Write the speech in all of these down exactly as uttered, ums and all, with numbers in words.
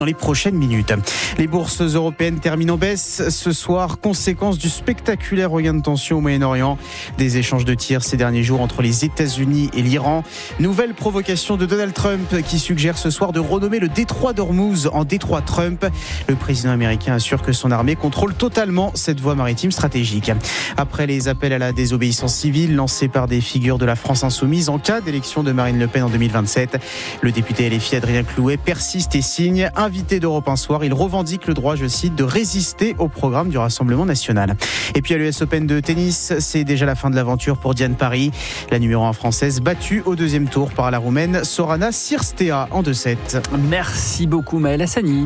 Dans les prochaines minutes. Les bourses européennes terminent en baisse ce soir, conséquence du spectaculaire regain de tension au Moyen-Orient. Des échanges de tirs ces derniers jours entre les États-Unis et l'Iran. Nouvelle provocation de Donald Trump qui suggère ce soir de renommer le détroit d'Ormuz en détroit Trump. Le président américain assure que son armée contrôle totalement cette voie maritime stratégique. Après les appels à la désobéissance civile lancés par des figures de la France insoumise en cas d'élection de Marine Le Pen en deux mille vingt-sept, le député L F I Adrien Clouet persiste et signe. Invité d'Europe un soir, il revendique le droit, je cite, de résister au programme du Rassemblement national. Et puis à l'U S Open de tennis, c'est déjà la fin de l'aventure pour Diane Parry. La numéro un française battue au deuxième tour par la Roumaine Sorana Cirstea en deux sept. Merci beaucoup Maël Hassani.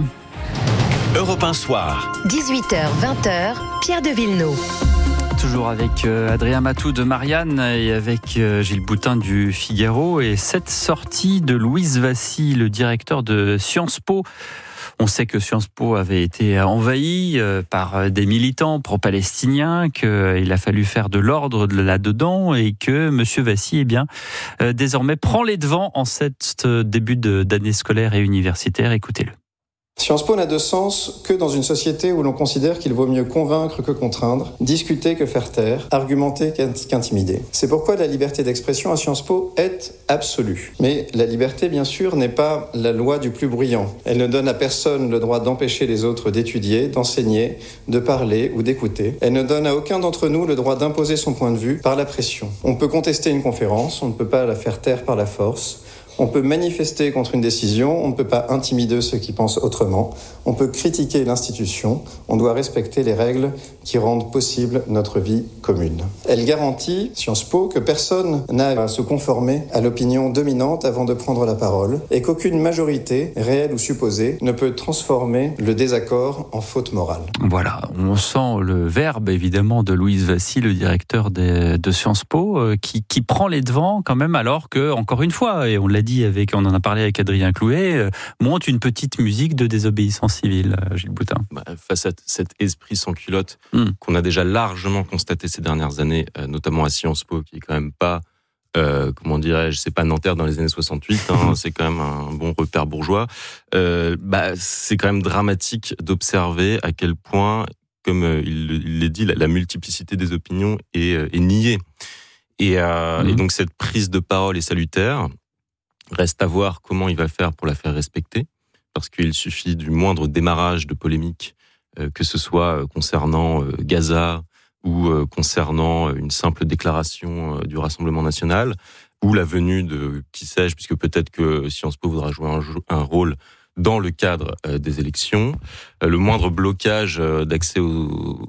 Europe un soir. dix-huit heures vingt, Pierre de Villeneuve. Toujours avec Adrien Matou de Marianne et avec Gilles Boutin du Figaro. Et cette sortie de Louise Vassy, le directeur de Sciences Po. On sait que Sciences Po avait été envahi par des militants pro-palestiniens, qu'il a fallu faire de l'ordre là-dedans et que M. Vassy, eh bien, désormais prend les devants en cette début d'année scolaire et universitaire. Écoutez-le. Sciences Po n'a de sens que dans une société où l'on considère qu'il vaut mieux convaincre que contraindre, discuter que faire taire, argumenter qu'intimider. C'est pourquoi la liberté d'expression à Sciences Po est absolue. Mais la liberté, bien sûr, n'est pas la loi du plus bruyant. Elle ne donne à personne le droit d'empêcher les autres d'étudier, d'enseigner, de parler ou d'écouter. Elle ne donne à aucun d'entre nous le droit d'imposer son point de vue par la pression. On peut contester une conférence, on ne peut pas la faire taire par la force. On peut manifester contre une décision, on ne peut pas intimider ceux qui pensent autrement, on peut critiquer l'institution, on doit respecter les règles qui rendent possible notre vie commune. Elle garantit, Sciences Po, que personne n'a à se conformer à l'opinion dominante avant de prendre la parole et qu'aucune majorité, réelle ou supposée, ne peut transformer le désaccord en faute morale. Voilà, on sent le verbe évidemment de Louise Vassy, le directeur de, de Sciences Po, euh, qui, qui prend les devants quand même, alors que, encore une fois, et on l'a dit avec, on en a parlé avec Adrien Clouet, euh, monte une petite musique de désobéissance civile, euh, Gilles Boutin. Bah, face à cet esprit sans culotte mmh. qu'on a déjà largement constaté ces dernières années, euh, notamment à Sciences Po, qui est quand même pas, euh, comment dirais-je, c'est pas Nanterre dans les années soixante-huit, hein, c'est quand même un bon repère bourgeois. Euh, bah, c'est quand même dramatique d'observer à quel point, comme euh, il l'a dit, la, la multiplicité des opinions est, euh, est niée. Et, euh, mmh. et donc cette prise de parole est salutaire. Reste à voir comment il va faire pour la faire respecter, parce qu'il suffit du moindre démarrage de polémique, euh, que ce soit concernant euh, Gaza ou euh, concernant une simple déclaration euh, du Rassemblement national, ou la venue de qui sais-je, puisque peut-être que Sciences Po voudra jouer un, un rôle dans le cadre euh, des élections. Euh, le moindre blocage euh, d'accès au,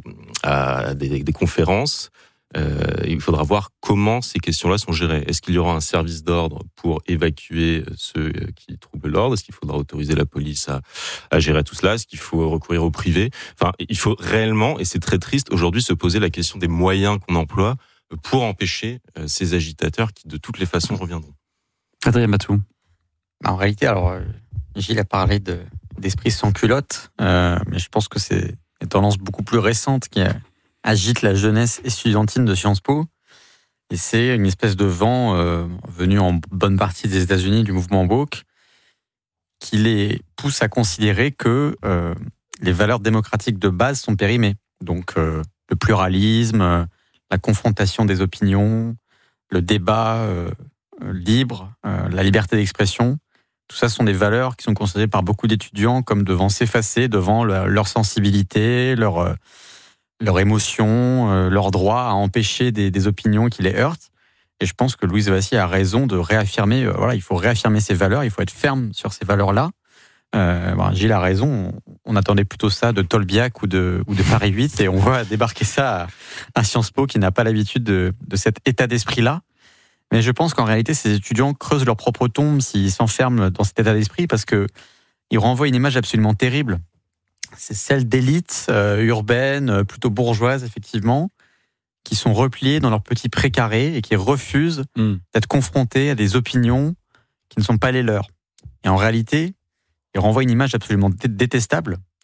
à des, des conférences. Euh, il faudra voir comment ces questions-là sont gérées. Est-ce qu'il y aura un service d'ordre pour évacuer ceux qui troublent l'ordre? Est-ce qu'il faudra autoriser la police à, à gérer tout cela? Est-ce qu'il faut recourir au privé? Enfin, il faut réellement, et c'est très triste aujourd'hui, se poser la question des moyens qu'on emploie pour empêcher ces agitateurs qui, de toutes les façons, reviendront. Adrien Matou. En réalité, alors, Gilles a parlé de, d'esprit sans culotte, euh, mais je pense que c'est une tendance beaucoup plus récente qui a agite la jeunesse estudiantine de Sciences Po. Et c'est une espèce de vent euh, venu en bonne partie des États-Unis du mouvement woke qui les pousse à considérer que euh, les valeurs démocratiques de base sont périmées. Donc euh, le pluralisme, euh, la confrontation des opinions, le débat euh, libre, euh, la liberté d'expression, tout ça sont des valeurs qui sont considérées par beaucoup d'étudiants comme devant s'effacer devant leur, leur sensibilité, leur... Euh, leur émotion, euh, leur droit à empêcher des, des opinions qui les heurtent. Et je pense que Louise Vassy a raison de réaffirmer, euh, voilà, il faut réaffirmer ces valeurs, il faut être ferme sur ces valeurs-là. Euh, ben, Gilles a raison, on, on attendait plutôt ça de Tolbiac ou de, ou de Paris huit, et on voit débarquer ça à, à Sciences Po qui n'a pas l'habitude de, de cet état d'esprit-là. Mais je pense qu'en réalité, ces étudiants creusent leur propre tombe s'ils s'enferment dans cet état d'esprit, parce que ils renvoient une image absolument terrible. C'est celle d'élites euh, urbaines, euh, plutôt bourgeoises, effectivement, qui sont repliées dans leur petit précaré et qui refusent mmh. d'être confrontées à des opinions qui ne sont pas les leurs. Et en réalité, ils renvoient une image absolument dé- détestable.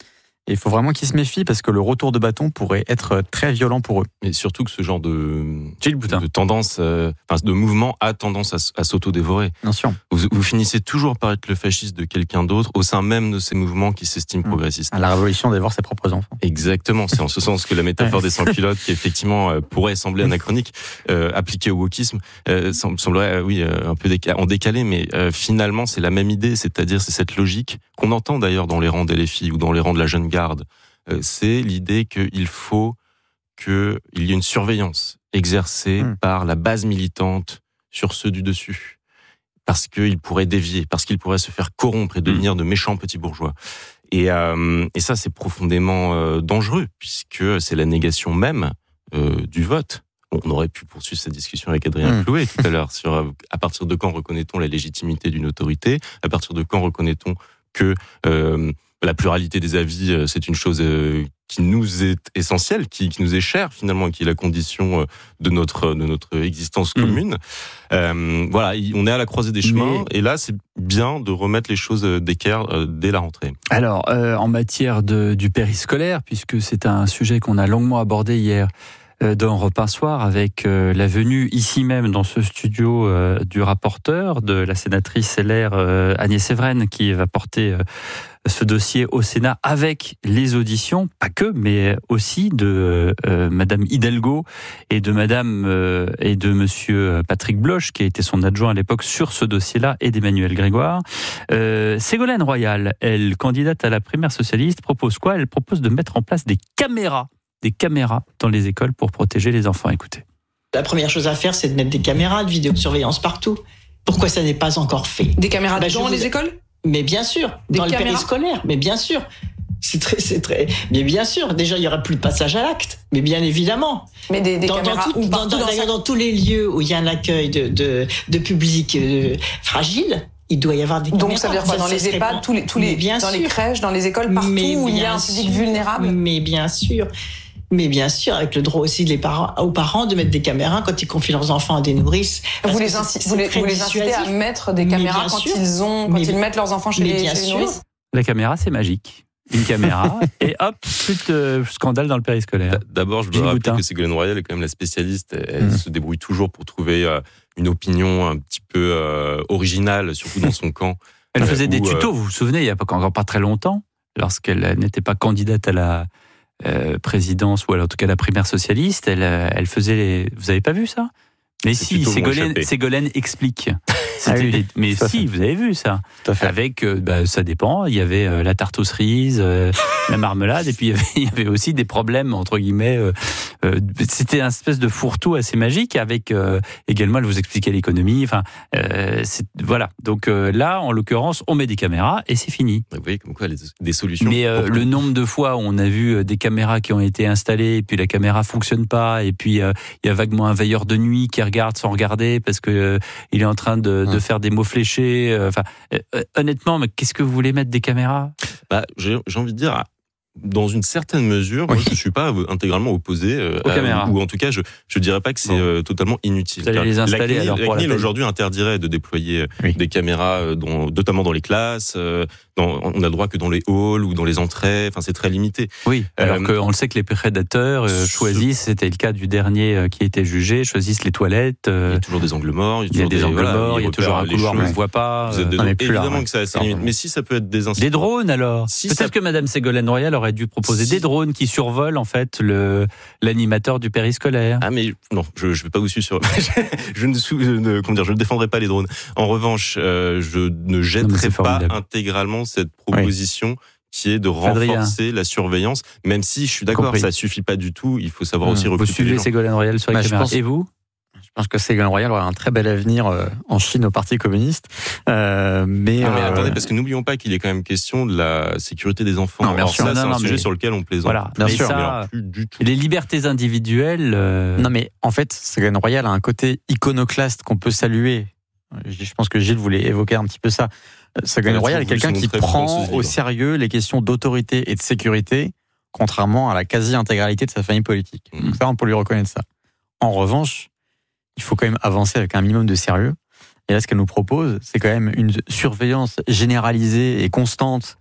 Et il faut vraiment qu'ils se méfient parce que le retour de bâton pourrait être très violent pour eux. Mais surtout que ce genre de, de tendance, euh, enfin, de mouvement a tendance à, à s'auto-dévorer. Bien sûr. Vous, vous finissez toujours par être le fasciste de quelqu'un d'autre au sein même de ces mouvements qui s'estiment mmh. progressistes. À la révolution dévore ses propres enfants. Exactement. C'est en ce sens que la métaphore des sans-culottes, qui effectivement euh, pourrait sembler anachronique, euh, appliquée au wokisme, euh, semblerait, euh, oui, euh, un peu déca- en décalé, mais euh, finalement, c'est la même idée, c'est-à-dire c'est cette logique qu'on entend d'ailleurs dans les rangs des L F I ou dans les rangs de la jeune garde. Euh, c'est l'idée qu'il faut qu'il y ait une surveillance exercée mmh. par la base militante sur ceux du dessus. Parce qu'ils pourraient dévier, parce qu'ils pourraient se faire corrompre et devenir mmh. de méchants petits bourgeois. Et, euh, et ça, c'est profondément euh, dangereux, puisque c'est la négation même euh, du vote. On aurait pu poursuivre cette discussion avec Adrien mmh. Clouet tout à l'heure sur euh, à partir de quand reconnaît-on la légitimité d'une autorité, à partir de quand reconnaît-on que euh, la pluralité des avis, euh, c'est une chose euh, qui nous est essentielle, qui, qui nous est chère finalement, qui est la condition euh, de notre de notre existence commune. Mmh. Euh, voilà, on est à la croisée des chemins, mais... et là, c'est bien de remettre les choses d'équerre euh, dès la rentrée. Alors, euh, en matière de, du périscolaire, puisque c'est un sujet qu'on a longuement abordé hier dans Europe un Soir, avec euh, la venue ici même dans ce studio euh, du rapporteur, de la sénatrice L R euh, Agnès Séveraine, qui va porter euh, ce dossier au Sénat avec les auditions, pas que, mais aussi de euh, Madame Hidalgo et de Madame euh, et de Monsieur Patrick Bloch, qui a été son adjoint à l'époque sur ce dossier-là, et d'Emmanuel Grégoire. Euh, Ségolène Royal, elle, candidate à la primaire socialiste, propose quoi ? Elle propose de mettre en place des caméras des caméras dans les écoles pour protéger les enfants. Écoutez. La première chose à faire, c'est de mettre des caméras de vidéosurveillance partout. Pourquoi ça n'est pas encore fait ? Des caméras bah, dans les vous... écoles ? Mais bien sûr, des dans caméras? Le périscolaire, mais bien sûr. C'est très, c'est très. Mais bien sûr, déjà, il y aura plus de passage à l'acte, mais bien évidemment. Mais des, des dans, caméras dans, tout, dans, dans, dans, dans tous les lieux où il y a un accueil de, de, de public euh, fragile, il doit y avoir des caméras. Donc ça veut dire quoi ? Dans les EHPAD, tous les, tous les, dans sûr. les crèches, dans les écoles, partout mais où il y a un public vulnérable ? Mais bien sûr. Mais bien sûr, avec le droit aussi les parents, aux parents de mettre des caméras quand ils confient leurs enfants à des nourrices. Vous les, inci- vous les, vous les incitez à mettre des caméras quand, ils, ont, quand mais, ils mettent leurs enfants chez les, chez les nourrices ? La caméra, c'est magique. Une caméra, et hop, plus de scandale dans le périscolaire. D'abord, je veux rappeler Boutin. que Ségolène Royal est quand même la spécialiste. Elle mmh. se débrouille toujours pour trouver euh, une opinion un petit peu euh, originale, surtout dans son camp. Elle euh, faisait où, des tutos, euh... vous vous souvenez, il n'y a pas, encore pas très longtemps, lorsqu'elle n'était pas candidate à la Euh, présidence ou alors, en tout cas la primaire socialiste, elle, elle faisait les... Vous avez pas vu ça ? Mais c'est si, Ségolène, Ségolène explique. Ah oui, les... Mais si, fait. Vous avez vu ça. Avec, euh, bah, ça dépend, il y avait euh, la tarte aux cerises, euh, la marmelade, et puis il y, avait, il y avait aussi des problèmes, entre guillemets. Euh, euh, c'était un espèce de fourre-tout assez magique, avec euh, également, elle vous expliquait l'économie. Enfin, euh, c'est, voilà. Donc euh, là, en l'occurrence, on met des caméras et c'est fini. Vous voyez comme quoi, des solutions. Mais euh, le nombre de fois où on a vu des caméras qui ont été installées, et puis la caméra fonctionne pas, et puis euh, il y a vaguement un veilleur de nuit qui regarde sans regarder parce que euh, il est en train de, de faire des mots fléchés. Enfin, euh, euh, honnêtement, mais qu'est-ce que vous voulez mettre des caméras ? Bah, j'ai, j'ai envie de dire, dans une certaine mesure, oui. moi, je ne suis pas intégralement opposé euh, aux caméras. Ou en tout cas, je ne dirais pas que c'est euh, totalement inutile. Vous allez les installer la alors pour la C N I L aujourd'hui interdirait de déployer oui. des caméras, dans, notamment dans les classes. Euh, dans, on n'a le droit que dans les halls ou dans les entrées. Enfin, c'est très limité. Oui. Alors euh, qu'on le sait que les prédateurs euh, choisissent. Ce... C'était le cas du dernier euh, qui a été jugé. Choisissent les toiles. Euh, il y a toujours des angles morts. Il y a, il y a des, des angles voilà, morts. Il y a toujours un couloir qu'on ne voit pas. Vous êtes dedans. Évidemment que ça a ses limites. Mais si ça peut être des des drones alors. Si Peut-être ça... que Madame Ségolène Royal aurait dû proposer si... des drones qui survolent en fait le l'animateur du périscolaire. Ah mais non, je je vais pas vous suivre sur. je, ne, je ne comment dire, je ne défendrai pas les drones. En revanche, euh, je ne jetterai non, pas intégralement cette proposition. Oui. Qui est de renforcer Adrien. la surveillance, même si je suis d'accord, Compris. ça suffit pas du tout. Il faut savoir mmh. aussi recruter. Vous suivez Ségolène Royal sur les bah, caméras. Pense... Et vous ? Je pense que Ségolène Royal aura un très bel avenir en Chine au Parti communiste. Euh, mais, ah, mais euh... attendez, parce que n'oublions pas qu'il est quand même question de la sécurité des enfants. Non, bien Alors sûr. ça, non, c'est non, un sujet mais... sur lequel on plaisante. Voilà, bien mais sûr. Ça, mais plus du tout. Les libertés individuelles. Euh... Non, mais en fait, Ségolène Royal a un côté iconoclaste qu'on peut saluer. Je pense que Gilles voulait évoquer un petit peu ça. Ségolène Royal est quelqu'un qui prend au sérieux les questions d'autorité et de sécurité, contrairement à la quasi-intégralité de sa famille politique. Mmh. Donc ça, on peut lui reconnaître ça. En revanche, il faut quand même avancer avec un minimum de sérieux. Et là, ce qu'elle nous propose, c'est quand même une surveillance généralisée et constante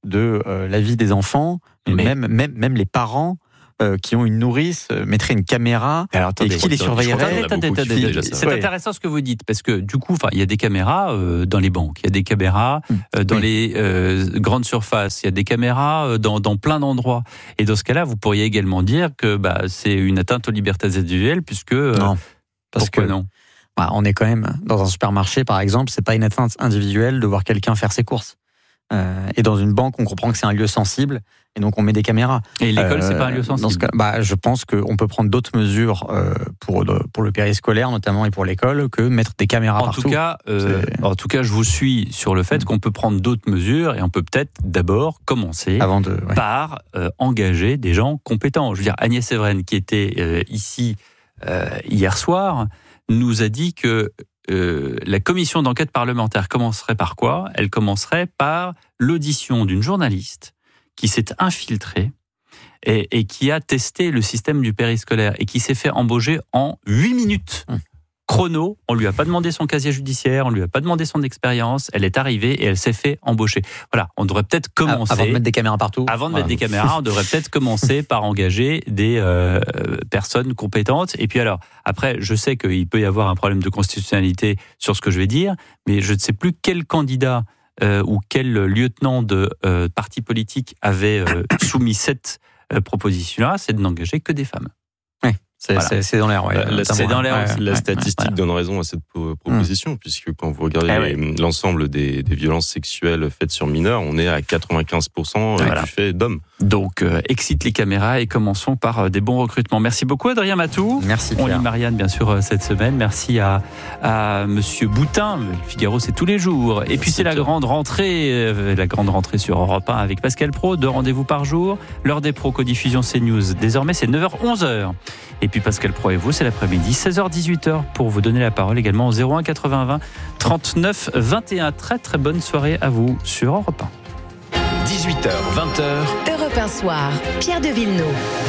de euh, la vie des enfants, mais même, même, même les parents euh, qui ont une nourrice euh, mettraient une caméra alors, attendez, et qui les surveillerait. Attendez, attendez, attendez, attendez. C'est ouais. intéressant ce que vous dites, parce que du coup, il y a des caméras euh, dans les banques, il y a des caméras euh, dans oui. les euh, grandes surfaces, il y a des caméras euh, dans, dans plein d'endroits. Et dans ce cas-là, vous pourriez également dire que bah, c'est une atteinte aux libertés individuelles, puisque... Euh, non, parce que non. Bah, on est quand même dans un supermarché, par exemple, c'est pas une atteinte individuelle de voir quelqu'un faire ses courses. Euh, et dans une banque, on comprend que c'est un lieu sensible, et donc on met des caméras. Et l'école, euh, c'est pas un lieu sensible. Dans ce cas, bah, je pense qu'on peut prendre d'autres mesures euh, pour le, pour le périscolaire, notamment, et pour l'école, que mettre des caméras en partout. Tout cas, euh, en tout cas, je vous suis sur le fait mmh. qu'on peut prendre d'autres mesures, et on peut peut-être d'abord commencer Avant de, ouais. par euh, engager des gens compétents. Je veux dire, Agnès Séveraine, qui était euh, ici euh, hier soir, nous a dit que Euh, la commission d'enquête parlementaire commencerait par quoi ? Elle commencerait par l'audition d'une journaliste qui s'est infiltrée et, et qui a testé le système du périscolaire et qui s'est fait embaucher en huit minutes. Mmh. Chrono, on lui a pas demandé son casier judiciaire, on lui a pas demandé son expérience, elle est arrivée et elle s'est fait embaucher. Voilà, on devrait peut-être commencer... Avant de mettre des caméras partout. Avant de voilà. mettre des caméras, on devrait peut-être commencer par engager des euh, personnes compétentes. Et puis alors, après, je sais qu'il peut y avoir un problème de constitutionnalité sur ce que je vais dire, mais je ne sais plus quel candidat euh, ou quel lieutenant de euh, parti politique avait euh, soumis cette euh, proposition-là, c'est de n'engager que des femmes. C'est, voilà. c'est, c'est dans l'air, ouais. La, la, c'est dans l'air ouais, aussi. La ouais, statistique ouais, donne raison à cette proposition, mmh. puisque quand vous regardez eh les, ouais. l'ensemble des, des violences sexuelles faites sur mineurs, on est à quatre-vingt-quinze pour cent voilà. du fait d'hommes. Donc, euh, excite les caméras et commençons par euh, des bons recrutements. Merci beaucoup, Adrien Matou. Merci, Pierre. On lit Marianne, bien sûr, euh, cette semaine. Merci à, à Monsieur Boutin. Le Figaro, c'est tous les jours. Et Merci puis, c'est la grande rentrée, euh, la grande rentrée sur Europe un avec Pascal Praud. Deux rendez-vous par jour. L'heure des pros, codiffusion CNews. Désormais, c'est neuf heures onze heures. Et puis, Pascal Praud et vous, c'est l'après-midi, seize heures dix-huit heures, pour vous donner la parole également au zéro un quatre-vingts vingt trente-neuf vingt et un. Très, très bonne soirée à vous sur Europe un. dix-huit heures vingt heures. Europe un soir, Pierre de Villeneuve.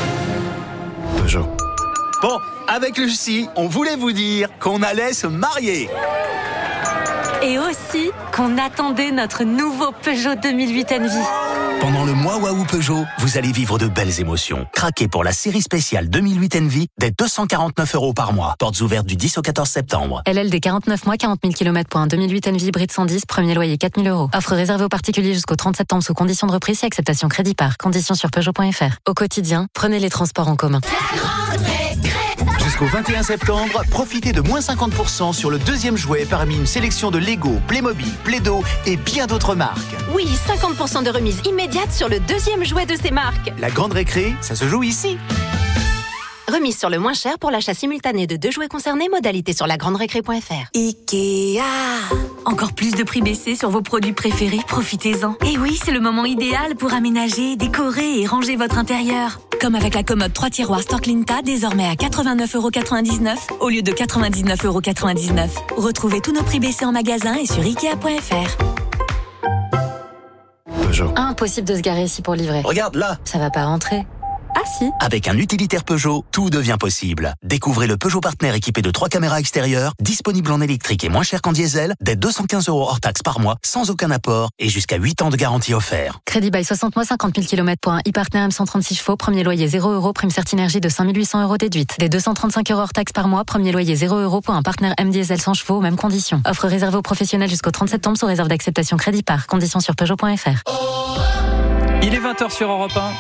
Peugeot. Bon, avec Lucie, on voulait vous dire qu'on allait se marier. Et aussi qu'on attendait notre nouveau Peugeot deux mille huit Envy. Pendant le mois Waouh Peugeot, vous allez vivre de belles émotions. Craquez pour la série spéciale deux mille huit Envy dès deux cent quarante-neuf euros par mois. Portes ouvertes du dix au quatorze septembre. L L D quarante-neuf mois, quarante mille kilomètres pour un deux mille huit Envy hybride cent dix, premier loyer quatre mille euros. Offre réservée aux particuliers jusqu'au trente septembre sous conditions de reprise et acceptation crédit par. Conditions sur Peugeot point F R. Au quotidien, prenez les transports en commun. Jusqu'au vingt et un septembre, profitez de moins cinquante pour cent sur le deuxième jouet parmi une sélection de Lego, Playmobil, Play-Doh et bien d'autres marques. Oui, cinquante pour cent de remise immédiate sur le deuxième jouet de ces marques. La grande récré, ça se joue ici. Remise sur le moins cher pour l'achat simultané de deux jouets concernés, modalité sur la grande récré point F R. Ikea. Encore plus de prix baissés sur vos produits préférés, profitez-en. Et oui, c'est le moment idéal pour aménager, décorer et ranger votre intérieur. Comme avec la commode trois tiroirs Storklinta, désormais à quatre-vingt-neuf euros quatre-vingt-dix-neuf au lieu de quatre-vingt-dix-neuf euros quatre-vingt-dix-neuf. Retrouvez tous nos prix baissés en magasin et sur ikea point F R. Peugeot. Impossible de se garer ici pour livrer. Regarde là. Ça va pas rentrer. Ah si. Avec un utilitaire Peugeot, tout devient possible. Découvrez le Peugeot Partner équipé de trois caméras extérieures, disponible en électrique et moins cher qu'en diesel, dès deux cent quinze euros hors taxe par mois, sans aucun apport et jusqu'à huit ans de garantie offert. Crédit by soixante mois, cinquante mille kilomètres pour un e-Partner M cent trente-six chevaux, premier loyer zéro euros, prime Certinergie de cinq mille huit cents euros déduite. Dès deux cent trente-cinq euros hors taxe par mois, premier loyer zéro euros pour un Partner M diesel cent chevaux, mêmes conditions. Offre réservée aux professionnels jusqu'au trente septembre sous réserve d'acceptation crédit par. Conditions sur Peugeot point F R. Il est vingt heures sur Europe un.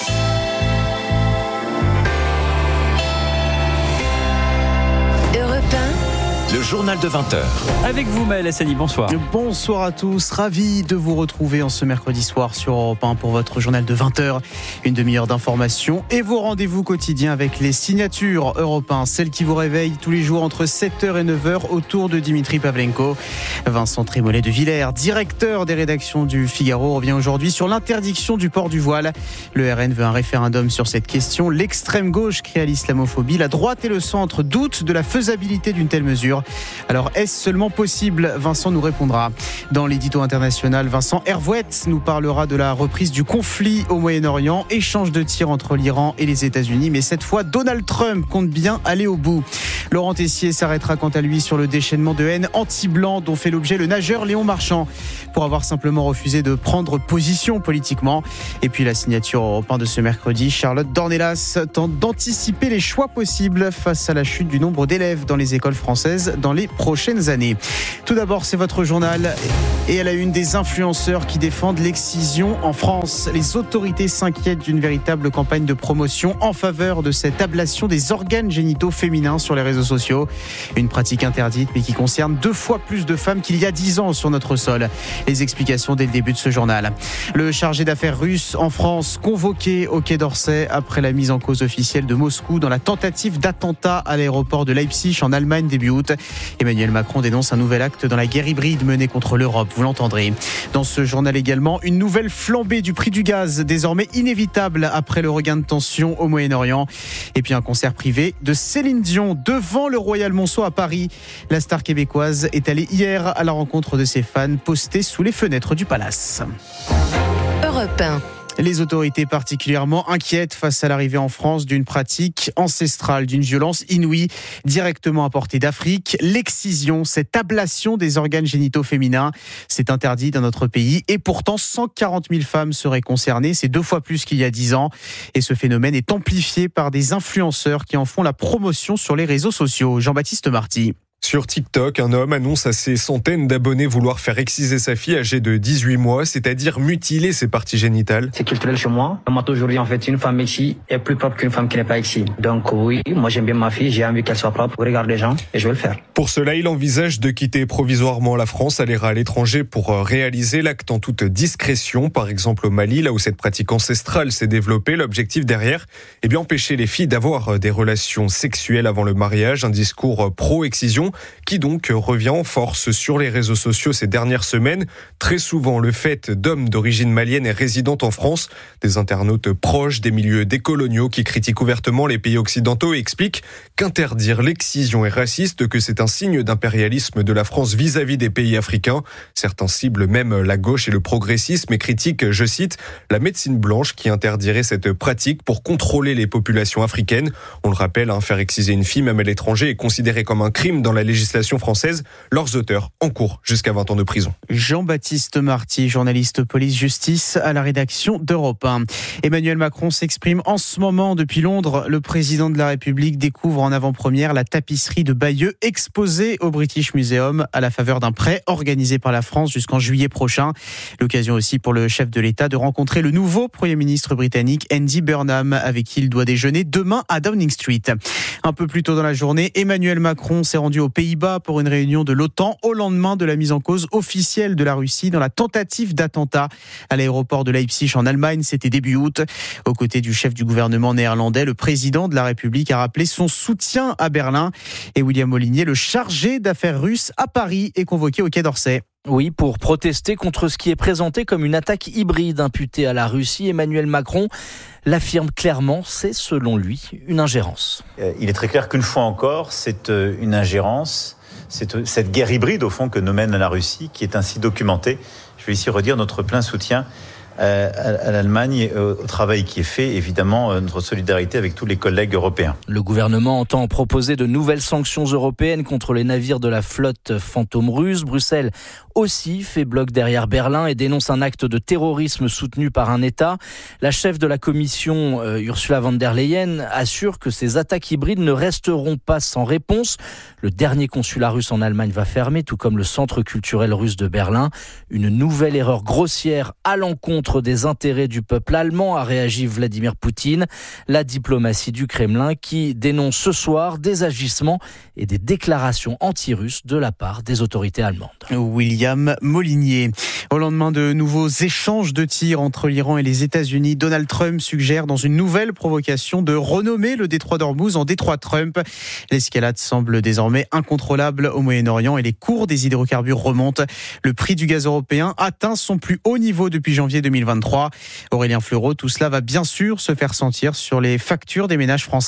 Le journal de vingt heures. Avec vous, Maël Hassani, bonsoir. Bonsoir à tous, ravi de vous retrouver en ce mercredi soir sur Europe un pour votre journal de vingt heures. Une demi-heure d'information et vos rendez-vous quotidiens avec les signatures Europe un, celles qui vous réveillent tous les jours entre sept heures et neuf heures autour de Dimitri Pavlenko. Vincent Trémollet de Villers, directeur des rédactions du Figaro, revient aujourd'hui sur l'interdiction du port du voile. Le R N veut un référendum sur cette question. L'extrême gauche crie à l'islamophobie. La droite et le centre doutent de la faisabilité d'une telle mesure. murs. Alors est-ce seulement possible ? Vincent nous répondra. Dans l'édito international, Vincent Hervouette nous parlera de la reprise du conflit au Moyen-Orient, échange de tirs entre l'Iran et les États-Unis, mais cette fois Donald Trump compte bien aller au bout. Laurent Tessier s'arrêtera quant à lui sur le déchaînement de haine anti-blanc dont fait l'objet le nageur Léon Marchand pour avoir simplement refusé de prendre position politiquement. Et puis la signature Europe un de ce mercredi, Charlotte Dornelas tente d'anticiper les choix possibles face à la chute du nombre d'élèves dans les écoles françaises dans les prochaines années. Tout d'abord, c'est votre journal et à la une des influenceurs qui défendent l'excision en France. Les autorités s'inquiètent d'une véritable campagne de promotion en faveur de cette ablation des organes génitaux féminins sur les réseaux sociaux. Une pratique interdite mais qui concerne deux fois plus de femmes qu'il y a dix ans sur notre sol. Les explications dès le début de ce journal. Le chargé d'affaires russe en France convoqué au Quai d'Orsay après la mise en cause officielle de Moscou dans la tentative d'attentat à l'aéroport de Leipzig en Allemagne début août. Emmanuel Macron dénonce un nouvel acte dans la guerre hybride menée contre l'Europe, vous l'entendrez. Dans ce journal également, une nouvelle flambée du prix du gaz, désormais inévitable après le regain de tension au Moyen-Orient. Et puis un concert privé de Céline Dion devant le Royal Monceau à Paris. La star québécoise est allée hier à la rencontre de ses fans postés sous les fenêtres du palace. Europe un. Les autorités particulièrement inquiètes face à l'arrivée en France d'une pratique ancestrale, d'une violence inouïe, directement apportée d'Afrique. L'excision, cette ablation des organes génitaux féminins, c'est interdit dans notre pays. Et pourtant, cent quarante mille femmes seraient concernées. C'est deux fois plus qu'il y a dix ans. Et ce phénomène est amplifié par des influenceurs qui en font la promotion sur les réseaux sociaux. Jean-Baptiste Marty. Sur TikTok, un homme annonce à ses centaines d'abonnés vouloir faire exciser sa fille âgée de dix-huit mois, c'est-à-dire mutiler ses parties génitales. C'est culturel chez moi. Moi, aujourd'hui, en fait, une femme excie est plus propre qu'une femme qui n'est pas excie. Donc oui, moi j'aime bien ma fille, j'ai envie qu'elle soit propre au regard des gens et je vais le faire. Pour cela, il envisage de quitter provisoirement la France, aller à l'étranger pour réaliser l'acte en toute discrétion, par exemple au Mali, là où cette pratique ancestrale s'est développée. L'objectif derrière, eh bien, empêcher les filles d'avoir des relations sexuelles avant le mariage, un discours pro-excision qui donc revient en force sur les réseaux sociaux ces dernières semaines. Très souvent, le fait d'hommes d'origine malienne et résidant en France, des internautes proches des milieux décoloniaux qui critiquent ouvertement les pays occidentaux et expliquent qu'interdire l'excision est raciste, que c'est un signe d'impérialisme de la France vis-à-vis des pays africains. Certains ciblent même la gauche et le progressisme et critiquent, je cite, la médecine blanche qui interdirait cette pratique pour contrôler les populations africaines. On le rappelle, hein, faire exciser une fille, même à l'étranger, est considéré comme un crime dans la législation française. Leurs auteurs encourent jusqu'à vingt ans de prison. Jean-Baptiste Marty, journaliste police-justice à la rédaction d'Europe un. Emmanuel Macron s'exprime en ce moment depuis Londres. Le président de la République découvre en avant-première la tapisserie de Bayeux exposée au British Museum à la faveur d'un prêt organisé par la France jusqu'en juillet prochain. L'occasion aussi pour le chef de l'État de rencontrer le nouveau Premier ministre britannique Andy Burnham, avec qui il doit déjeuner demain à Downing Street. Un peu plus tôt dans la journée, Emmanuel Macron s'est rendu aux Pays-Bas pour une réunion de l'OTAN au lendemain de la mise en cause officielle de la Russie dans la tentative d'attentat à l'aéroport de Leipzig en Allemagne. C'était début août. Aux côtés du chef du gouvernement néerlandais, le président de la République a rappelé son soutien à Berlin. Et William Molinier, le chargé d'affaires russe à Paris, est convoqué au Quai d'Orsay. Oui, pour protester contre ce qui est présenté comme une attaque hybride imputée à la Russie. Emmanuel Macron l'affirme clairement, c'est selon lui une ingérence. Il est très clair qu'une fois encore, c'est une ingérence, c'est cette guerre hybride au fond que nous mène la Russie qui est ainsi documentée. Je vais ici redire notre plein soutien à l'Allemagne, au travail qui est fait, évidemment, notre solidarité avec tous les collègues européens. Le gouvernement entend proposer de nouvelles sanctions européennes contre les navires de la flotte fantôme russe. Bruxelles aussi fait bloc derrière Berlin et dénonce un acte de terrorisme soutenu par un État. La chef de la Commission, euh, Ursula von der Leyen, assure que ces attaques hybrides ne resteront pas sans réponse. Le dernier consulat russe en Allemagne va fermer, tout comme le centre culturel russe de Berlin. Une nouvelle erreur grossière à l'encontre des intérêts du peuple allemand, a réagi Vladimir Poutine. La diplomatie du Kremlin qui dénonce ce soir des agissements et des déclarations anti-russes de la part des autorités allemandes. William Molinier. Au lendemain de nouveaux échanges de tirs entre l'Iran et les États-Unis, Donald Trump suggère dans une nouvelle provocation de renommer le détroit d'Ormuz en détroit Trump. L'escalade semble désormais incontrôlable au Moyen-Orient et les cours des hydrocarbures remontent. Le prix du gaz européen atteint son plus haut niveau depuis janvier deux mille vingt-trois. Aurélien Fleureau, tout cela va bien sûr se faire sentir sur les factures des ménages français.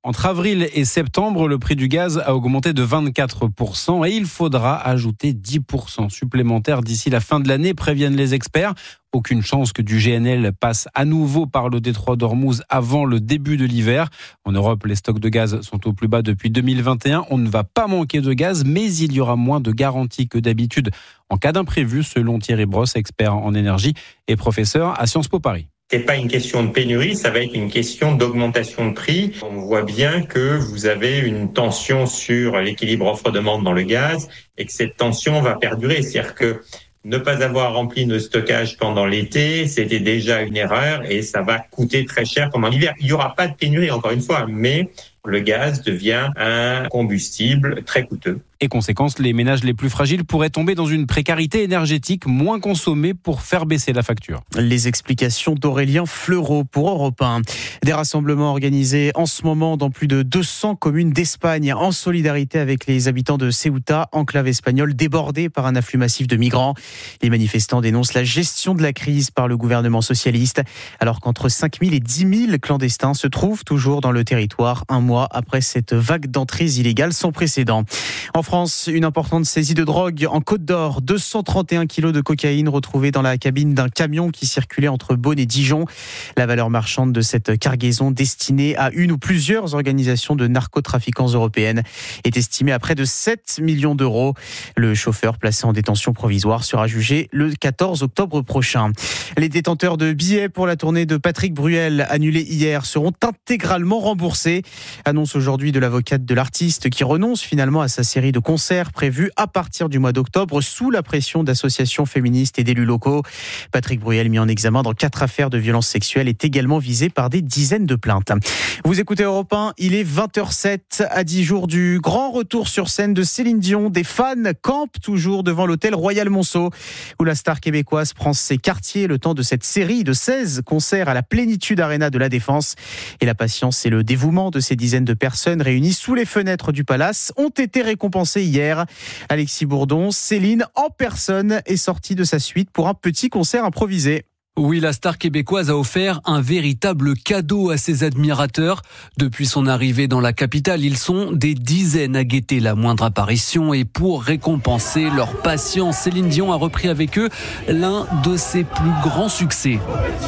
Entre avril et septembre, le prix du gaz a augmenté de vingt-quatre pour cent et il faudra ajouter dix pour cent supplémentaires d'ici la fin de l'année, préviennent les experts. Aucune chance que du G N L passe à nouveau par le détroit d'Ormuz avant le début de l'hiver. En Europe, les stocks de gaz sont au plus bas depuis deux mille vingt et un. On ne va pas manquer de gaz, mais il y aura moins de garanties que d'habitude en cas d'imprévu, selon Thierry Brosse, expert en énergie et professeur à Sciences Po Paris. C'est pas une question de pénurie, ça va être une question d'augmentation de prix. On voit bien que vous avez une tension sur l'équilibre offre-demande dans le gaz et que cette tension va perdurer. C'est-à-dire que ne pas avoir rempli nos stockages pendant l'été, c'était déjà une erreur et ça va coûter très cher pendant l'hiver. Il n'y aura pas de pénurie, encore une fois, mais le gaz devient un combustible très coûteux. Et conséquence, les ménages les plus fragiles pourraient tomber dans une précarité énergétique, moins consommer pour faire baisser la facture. Les explications d'Aurélien Fleureau pour Europe un. Des rassemblements organisés en ce moment dans plus de deux cents communes d'Espagne en solidarité avec les habitants de Ceuta, enclave espagnole débordée par un afflux massif de migrants. Les manifestants dénoncent la gestion de la crise par le gouvernement socialiste, alors qu'entre cinq mille et dix mille clandestins se trouvent toujours dans le territoire un mois après cette vague d'entrées illégales sans précédent. En France, une importante saisie de drogue en Côte d'Or. deux cent trente et un kilos de cocaïne retrouvés dans la cabine d'un camion qui circulait entre Beaune et Dijon. La valeur marchande de cette cargaison destinée à une ou plusieurs organisations de narcotrafiquants européennes est estimée à près de sept millions d'euros. Le chauffeur placé en détention provisoire sera jugé le quatorze octobre prochain. Les détenteurs de billets pour la tournée de Patrick Bruel annulée hier seront intégralement remboursés. Annonce aujourd'hui de l'avocate de l'artiste qui renonce finalement à sa série de concerts prévus à partir du mois d'octobre sous la pression d'associations féministes et d'élus locaux. Patrick Bruel, mis en examen dans quatre affaires de violences sexuelles, est également visé par des dizaines de plaintes. Vous écoutez Europe un, il est vingt heures zéro sept, à dix jours du grand retour sur scène de Céline Dion. Des fans campent toujours devant l'hôtel Royal Monceau où la star québécoise prend ses quartiers le temps de cette série de seize concerts à la Plénitude Arena de la Défense. Et la patience et le dévouement de ces dizaines de personnes réunies sous les fenêtres du palace ont été récompensés hier. Alexis Bourdon, Céline en personne est sortie de sa suite pour un petit concert improvisé. Oui, la star québécoise a offert un véritable cadeau à ses admirateurs. Depuis son arrivée dans la capitale, ils sont des dizaines à guetter la moindre apparition et pour récompenser leur patience, Céline Dion a repris avec eux l'un de ses plus grands succès.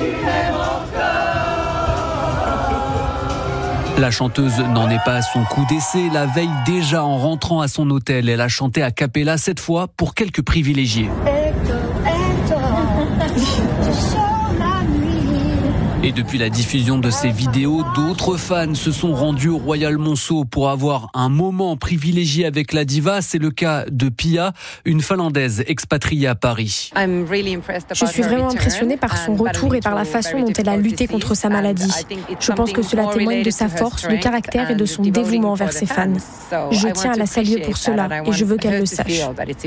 La chanteuse n'en est pas à son coup d'essai. La veille déjà, en rentrant à son hôtel, elle a chanté a cappella, cette fois pour quelques privilégiés. Et depuis la diffusion de ces vidéos, d'autres fans se sont rendus au Royal Monceau pour avoir un moment privilégié avec la diva. C'est le cas de Pia, une Finlandaise expatriée à Paris. Je suis vraiment impressionnée par son retour et par la façon dont elle a lutté contre sa maladie. Je pense que cela témoigne de sa force, de caractère et de son dévouement envers ses fans. Je tiens à la saluer pour cela et je veux qu'elle le sache.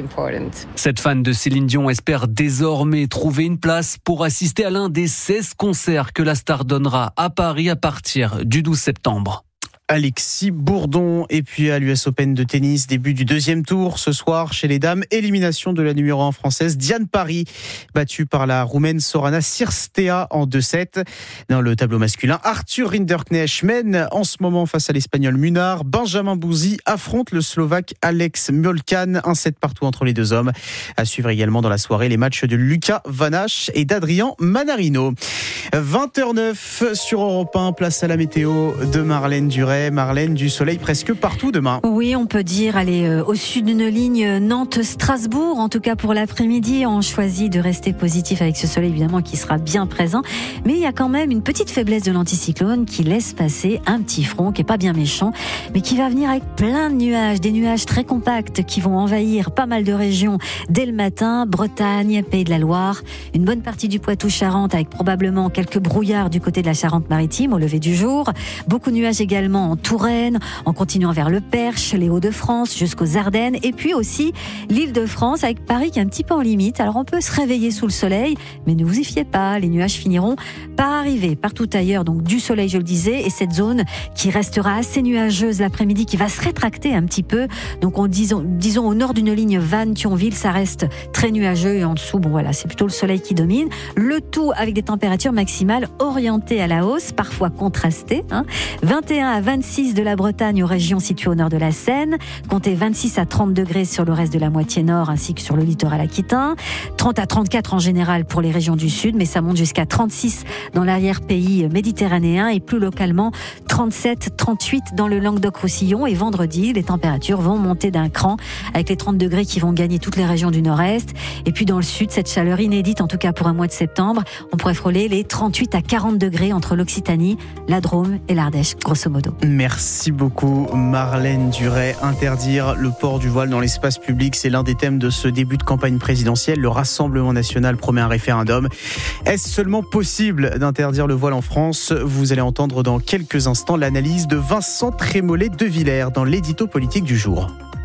Cette fan de Céline Dion espère désormais trouver une place pour assister à l'un des seize concerts que la star donnera à Paris à partir du douze septembre. Alexis Bourdon. Et puis à l'U S Open de tennis, début du deuxième tour ce soir chez les dames. Élimination de la numéro un française Diane Parry, battue par la Roumaine Sorana Cirstea en deux sept. Dans le tableau masculin, Arthur Rinderknecht mène en ce moment face à l'Espagnol Munar. Benjamin Bouzi affronte le Slovaque Alex Molcan. Un set partout entre les deux hommes. À suivre également dans la soirée les matchs de Lucas Vanache et d'Adrien Manarino. vingt heures neuf sur Europe un, place à la météo de Marlène Duret. Marlène, du soleil presque partout demain. Oui, on peut dire, aller euh, au sud d'une ligne Nantes-Strasbourg. En tout cas, pour l'après-midi, on choisit de rester positif avec ce soleil, évidemment, qui sera bien présent. Mais il y a quand même une petite faiblesse de l'anticyclone qui laisse passer un petit front qui est pas bien méchant, mais qui va venir avec plein de nuages, des nuages très compacts qui vont envahir pas mal de régions dès le matin. Bretagne, Pays de la Loire, une bonne partie du Poitou-Charentes avec probablement quelques brouillards du côté de la Charente-Maritime au lever du jour. Beaucoup de nuages également en Touraine, en continuant vers le Perche, les Hauts-de-France, jusqu'aux Ardennes, et puis aussi l'Île-de-France avec Paris qui est un petit peu en limite. Alors on peut se réveiller sous le soleil, mais ne vous y fiez pas, les nuages finiront par arriver partout ailleurs. Donc du soleil, je le disais, et cette zone qui restera assez nuageuse l'après-midi, qui va se rétracter un petit peu. Donc on disons, disons au nord d'une ligne Vannes-Thionville, ça reste très nuageux, et en dessous, bon voilà, c'est plutôt le soleil qui domine. Le tout avec des températures maximales maximales orientées à la hausse, parfois contrastées. Hein. vingt et un à vingt-six de la Bretagne aux régions situées au nord de la Seine. Comptez vingt-six à trente degrés sur le reste de la moitié nord ainsi que sur le littoral aquitain. trente à trente-quatre en général pour les régions du sud, mais ça monte jusqu'à trente-six dans l'arrière-pays méditerranéen et plus localement trente-sept, trente-huit dans le Languedoc-Roussillon. Et vendredi, les températures vont monter d'un cran avec les trente degrés qui vont gagner toutes les régions du nord-est. Et puis dans le sud, cette chaleur inédite, en tout cas pour un mois de septembre, on pourrait frôler les trente-huit à quarante degrés entre l'Occitanie, la Drôme et l'Ardèche, grosso modo. Merci beaucoup Marlène Duret. Interdire le port du voile dans l'espace public, c'est l'un des thèmes de ce début de campagne présidentielle. Le Rassemblement national promet un référendum. Est-ce seulement possible d'interdire le voile en France ? Vous allez entendre dans quelques instants l'analyse de Vincent Trémollet de Villers dans l'édito politique du jour.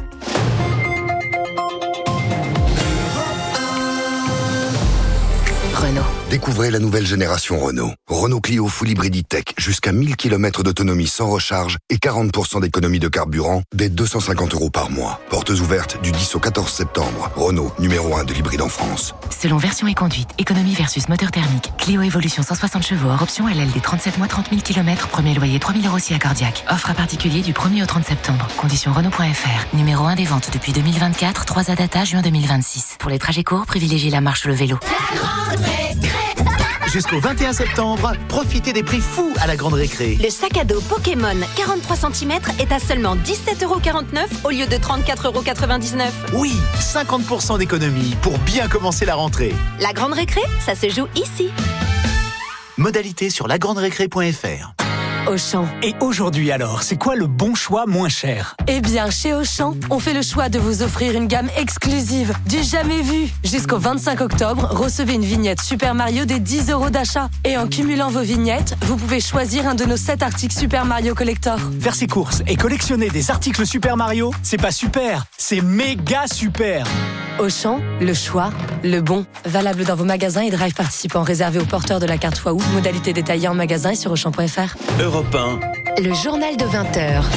Renault. Découvrez la nouvelle génération Renault. Renault Clio Full Hybrid E-Tech, jusqu'à mille kilomètres d'autonomie sans recharge et quarante pour cent d'économie de carburant dès deux cent cinquante euros par mois. Portes ouvertes du dix au quatorze septembre. Renault, numéro un de l'hybride en France. Selon version et conduite, économie versus moteur thermique. Clio Evolution cent soixante chevaux hors option L L D trente-sept mois trente mille kilomètres. Premier loyer trois mille euros si accordiaque. Offre à particulier du premier au trente septembre. Conditions Renault point F R. Numéro un des ventes depuis deux mille vingt-quatre. trois A data juin deux mille vingt-six. Pour les trajets courts, privilégiez la marche ou le vélo. Jusqu'au vingt et un septembre, profitez des prix fous à la Grande Récré. Le sac à dos Pokémon quarante-trois centimètres est à seulement dix-sept euros quarante-neuf au lieu de trente-quatre euros quatre-vingt-dix-neuf. Oui, cinquante pour cent d'économie pour bien commencer la rentrée. La Grande Récré, ça se joue ici. Modalité sur la grande récré point F R. Auchan. Et aujourd'hui alors, c'est quoi le bon choix moins cher ? Eh bien, chez Auchan, on fait le choix de vous offrir une gamme exclusive, du jamais vu. Jusqu'au vingt-cinq octobre, recevez une vignette Super Mario des dix euros d'achat. Et en cumulant vos vignettes, vous pouvez choisir un de nos sept articles Super Mario Collector. Faire ses courses et collectionner des articles Super Mario, c'est pas super, c'est méga super. Auchan, le choix, le bon. Valable dans vos magasins et drive participants réservés aux porteurs de la carte Waouh. Modalité détaillée en magasin et sur auchan point F R. Europe un. Le journal de vingt heures.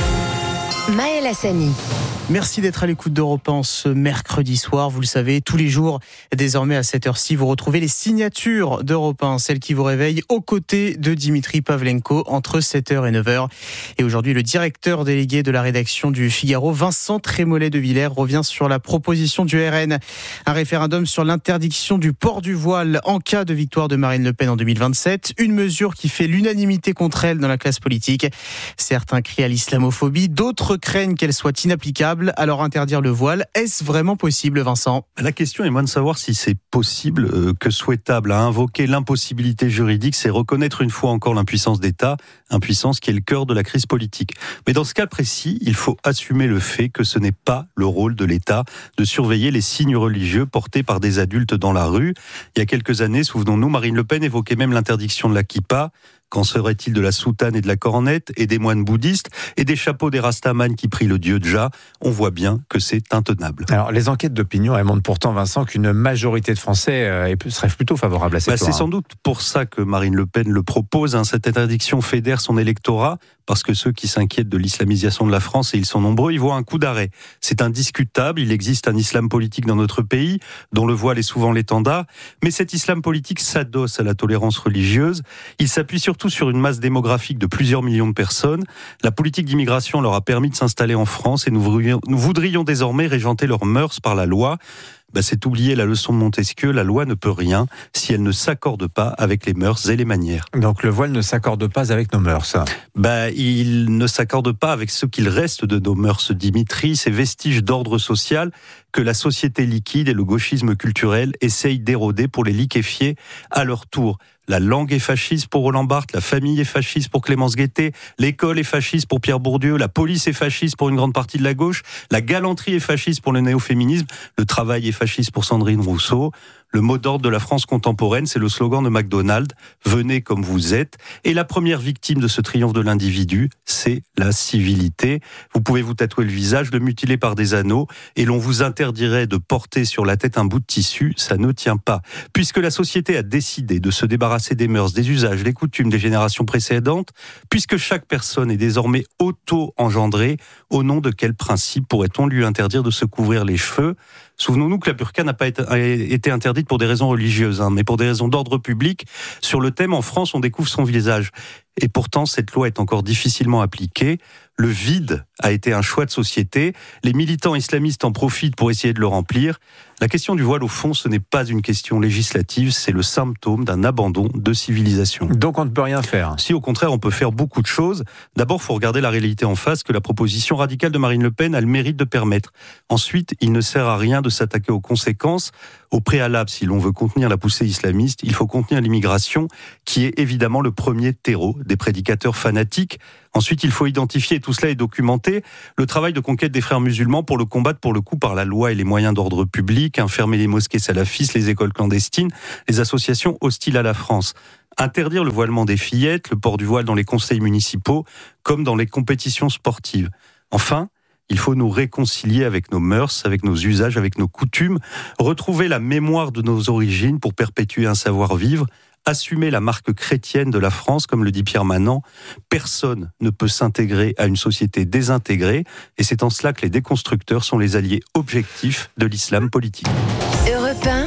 Maël Hassani. Merci d'être à l'écoute d'Europe un ce mercredi soir. Vous le savez, tous les jours, désormais à cette heure-ci, vous retrouvez les signatures d'Europe un, celles qui vous réveillent aux côtés de Dimitri Pavlenko entre sept heures et neuf heures. Et aujourd'hui, le directeur délégué de la rédaction du Figaro, Vincent Trémollet de Villers, revient sur la proposition du R N. Un référendum sur l'interdiction du port du voile en cas de victoire de Marine Le Pen en deux mille vingt-sept. Une mesure qui fait l'unanimité contre elle dans la classe politique. Certains crient à l'islamophobie, d'autres craignent qu'elle soit inapplicable. Alors interdire le voile, est-ce vraiment possible, Vincent ? La question est moins de savoir si c'est possible euh, que souhaitable. À invoquer l'impossibilité juridique, c'est reconnaître une fois encore l'impuissance d'État, impuissance qui est le cœur de la crise politique. Mais dans ce cas précis, il faut assumer le fait que ce n'est pas le rôle de l'État de surveiller les signes religieux portés par des adultes dans la rue. Il y a quelques années, souvenons-nous, Marine Le Pen évoquait même l'interdiction de la kippa. Qu'en serait-il de la soutane et de la cornette et des moines bouddhistes et des chapeaux des rastaman qui prient le dieu Dja? On voit bien que c'est intenable. Alors, les enquêtes d'opinion, elles montrent pourtant, Vincent, qu'une majorité de Français euh, serait plutôt favorable à cette bah, loi. C'est sans doute pour ça que Marine Le Pen le propose. Hein. Cette interdiction fédère son électorat parce que ceux qui s'inquiètent de l'islamisation de la France, et ils sont nombreux, ils voient un coup d'arrêt. C'est indiscutable, il existe un islam politique dans notre pays, dont le voile est souvent l'étendard, mais cet islam politique s'adosse à la tolérance religieuse. Il s'appuie surtout sur une masse démographique de plusieurs millions de personnes. La politique d'immigration leur a permis de s'installer en France et nous voudrions, nous voudrions désormais régenter leurs mœurs par la loi. Ben, c'est oublier la leçon de Montesquieu, la loi ne peut rien si elle ne s'accorde pas avec les mœurs et les manières. Donc le voile ne s'accorde pas avec nos mœurs, ça. Ben, il ne s'accorde pas avec ce qu'il reste de nos mœurs, Dimitri, ces vestiges d'ordre social que la société liquide et le gauchisme culturel essayent d'éroder pour les liquéfier à leur tour. La langue est fasciste pour Roland Barthes, la famille est fasciste pour Clémence Guettet, l'école est fasciste pour Pierre Bourdieu, la police est fasciste pour une grande partie de la gauche, la galanterie est fasciste pour le néo-féminisme, le travail est fasciste pour Sandrine Rousseau. Le mot d'ordre de la France contemporaine, c'est le slogan de McDonald's, « Venez comme vous êtes ». Et la première victime de ce triomphe de l'individu, c'est la civilité. Vous pouvez vous tatouer le visage, le mutiler par des anneaux, et l'on vous interdirait de porter sur la tête un bout de tissu, ça ne tient pas. Puisque la société a décidé de se débarrasser des mœurs, des usages, des coutumes des générations précédentes, puisque chaque personne est désormais auto-engendrée, au nom de quel principe pourrait-on lui interdire de se couvrir les cheveux ? Souvenons-nous que la burqa n'a pas été interdite pour des raisons religieuses, hein, mais pour des raisons d'ordre public. Sur le thème, en France, on découvre son visage. Et pourtant, cette loi est encore difficilement appliquée. Le vide a été un choix de société. Les militants islamistes en profitent pour essayer de le remplir. La question du voile, au fond, ce n'est pas une question législative, c'est le symptôme d'un abandon de civilisation. Donc on ne peut rien faire. Si, au contraire, on peut faire beaucoup de choses. D'abord, il faut regarder la réalité en face, que la proposition radicale de Marine Le Pen a le mérite de permettre. Ensuite, il ne sert à rien de s'attaquer aux conséquences. Au préalable, si l'on veut contenir la poussée islamiste, il faut contenir l'immigration, qui est évidemment le premier terreau des prédicateurs fanatiques. Ensuite, il faut identifier, et tout cela est documenté, le travail de conquête des frères musulmans pour le combattre pour le coup par la loi et les moyens d'ordre public, fermer les mosquées salafistes, les écoles clandestines, les associations hostiles à la France. Interdire le voilement des fillettes, le port du voile dans les conseils municipaux, comme dans les compétitions sportives. Enfin, il faut nous réconcilier avec nos mœurs, avec nos usages, avec nos coutumes, retrouver la mémoire de nos origines pour perpétuer un savoir-vivre, assumer la marque chrétienne de la France, comme le dit Pierre Manant. Personne ne peut s'intégrer à une société désintégrée, et c'est en cela que les déconstructeurs sont les alliés objectifs de l'islam politique. Europe un.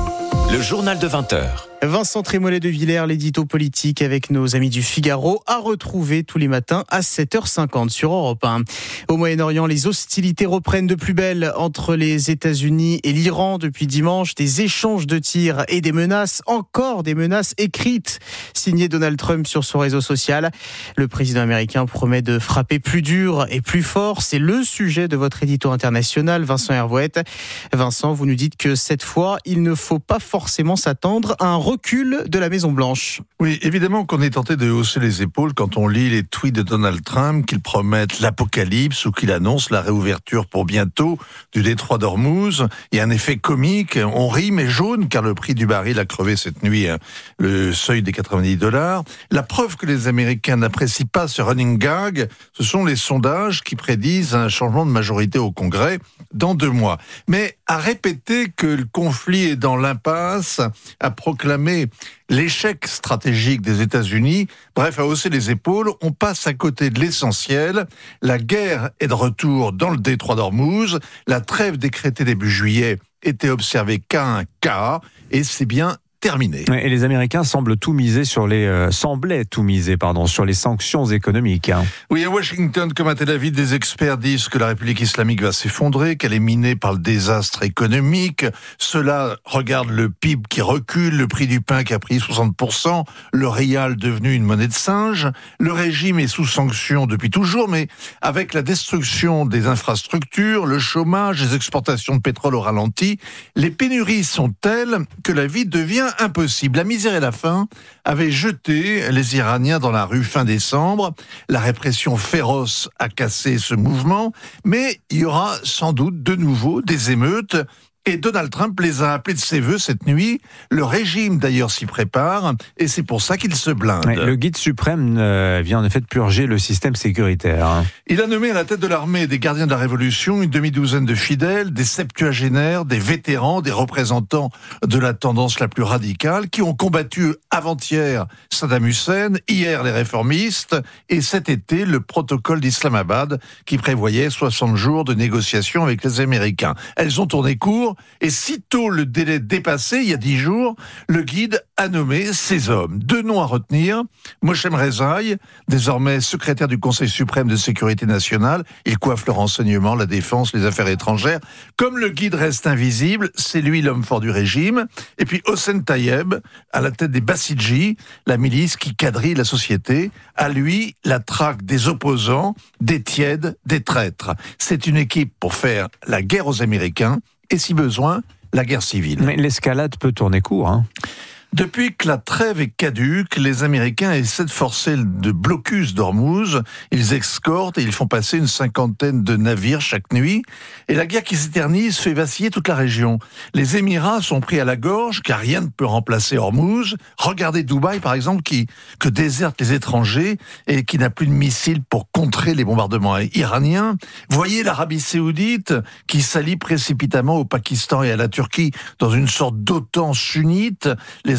Le journal de vingt heures. Vincent Trémollet de Villers, l'édito politique avec nos amis du Figaro, à retrouver tous les matins à sept heures cinquante sur Europe un. Au Moyen-Orient, les hostilités reprennent de plus belle entre les États-Unis et l'Iran depuis dimanche. Des échanges de tirs et des menaces, encore des menaces écrites, signées Donald Trump sur son réseau social. Le président américain promet de frapper plus dur et plus fort. C'est le sujet de votre édito international, Vincent Hervouette. Vincent, vous nous dites que cette fois, il ne faut pas forcément s'attendre à un recul de la Maison-Blanche. Oui, évidemment qu'on est tenté de hausser les épaules quand on lit les tweets de Donald Trump, qu'il promette l'apocalypse ou qu'il annonce la réouverture pour bientôt du détroit d'Ormuz. Il y a un effet comique, on rit mais jaune car le prix du baril a crevé cette nuit le seuil des quatre-vingt-dix dollars. La preuve que les Américains n'apprécient pas ce running gag, ce sont les sondages qui prédisent un changement de majorité au Congrès dans deux mois. Mais à répéter que le conflit est dans l'impasse, à proclamer l'échec stratégique des États-Unis, bref, à hausser les épaules, on passe à côté de l'essentiel. La guerre est de retour dans le détroit d'Ormuz. La trêve décrétée début juillet était observée qu'à un cas, et c'est bien terminé. Et les Américains semblent tout miser sur les euh, semblaient tout miser pardon sur les sanctions économiques. Hein. Oui, à Washington comme à Tel Aviv, des experts disent que la République islamique va s'effondrer, qu'elle est minée par le désastre économique. Cela regarde le P I B qui recule, le prix du pain qui a pris soixante pour cent, le rial devenu une monnaie de singe. Le régime est sous sanction depuis toujours, mais avec la destruction des infrastructures, le chômage, les exportations de pétrole au ralenti, les pénuries sont telles que la vie devient impossible. La misère et la faim avaient jeté les Iraniens dans la rue fin décembre. La répression féroce a cassé ce mouvement, mais il y aura sans doute de nouveau des émeutes. Et Donald Trump les a appelés de ses voeux cette nuit. Le régime d'ailleurs s'y prépare et c'est pour ça qu'il se blinde. Ouais, le guide suprême euh, vient en effet de purger le système sécuritaire. Hein. Il a nommé à la tête de l'armée des gardiens de la Révolution une demi-douzaine de fidèles, des septuagénaires, des vétérans, des représentants de la tendance la plus radicale qui ont combattu avant-hier Saddam Hussein, hier les réformistes et cet été le protocole d'Islamabad qui prévoyait soixante jours de négociations avec les Américains. Elles ont tourné court. Et sitôt le délai dépassé, il y a dix jours, le guide a nommé ces hommes. Deux noms à retenir, Moshem Rezaï, désormais secrétaire du Conseil suprême de sécurité nationale, il coiffe le renseignement, la défense, les affaires étrangères. Comme le guide reste invisible, c'est lui l'homme fort du régime. Et puis Hossein Tayeb, à la tête des Bassidji, la milice qui quadrille la société, à lui la traque des opposants, des tièdes, des traîtres. C'est une équipe pour faire la guerre aux Américains, et si besoin, la guerre civile. Mais l'escalade peut tourner court, hein. Depuis que la trêve est caduque, les Américains essaient de forcer le blocus d'Ormuz. Ils escortent et ils font passer une cinquantaine de navires chaque nuit. Et la guerre qui s'éternise fait vaciller toute la région. Les Émirats sont pris à la gorge car rien ne peut remplacer Ormuz. Regardez Dubaï, par exemple, qui que désertent les étrangers et qui n'a plus de missiles pour contrer les bombardements iraniens. Voyez l'Arabie Saoudite qui s'allie précipitamment au Pakistan et à la Turquie dans une sorte d'OTAN sunnite. Les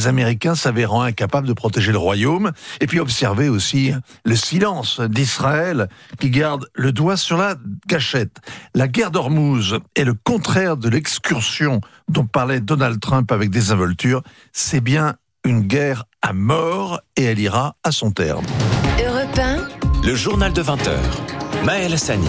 les Américains s'avérant incapables de protéger le royaume. Et puis observer aussi le silence d'Israël qui garde le doigt sur la gâchette. La guerre d'Ormuz est le contraire de l'excursion dont parlait Donald Trump avec désinvolture. C'est bien une guerre à mort et elle ira à son terme. Europe un. Le journal de vingt heures. Maël Hassani.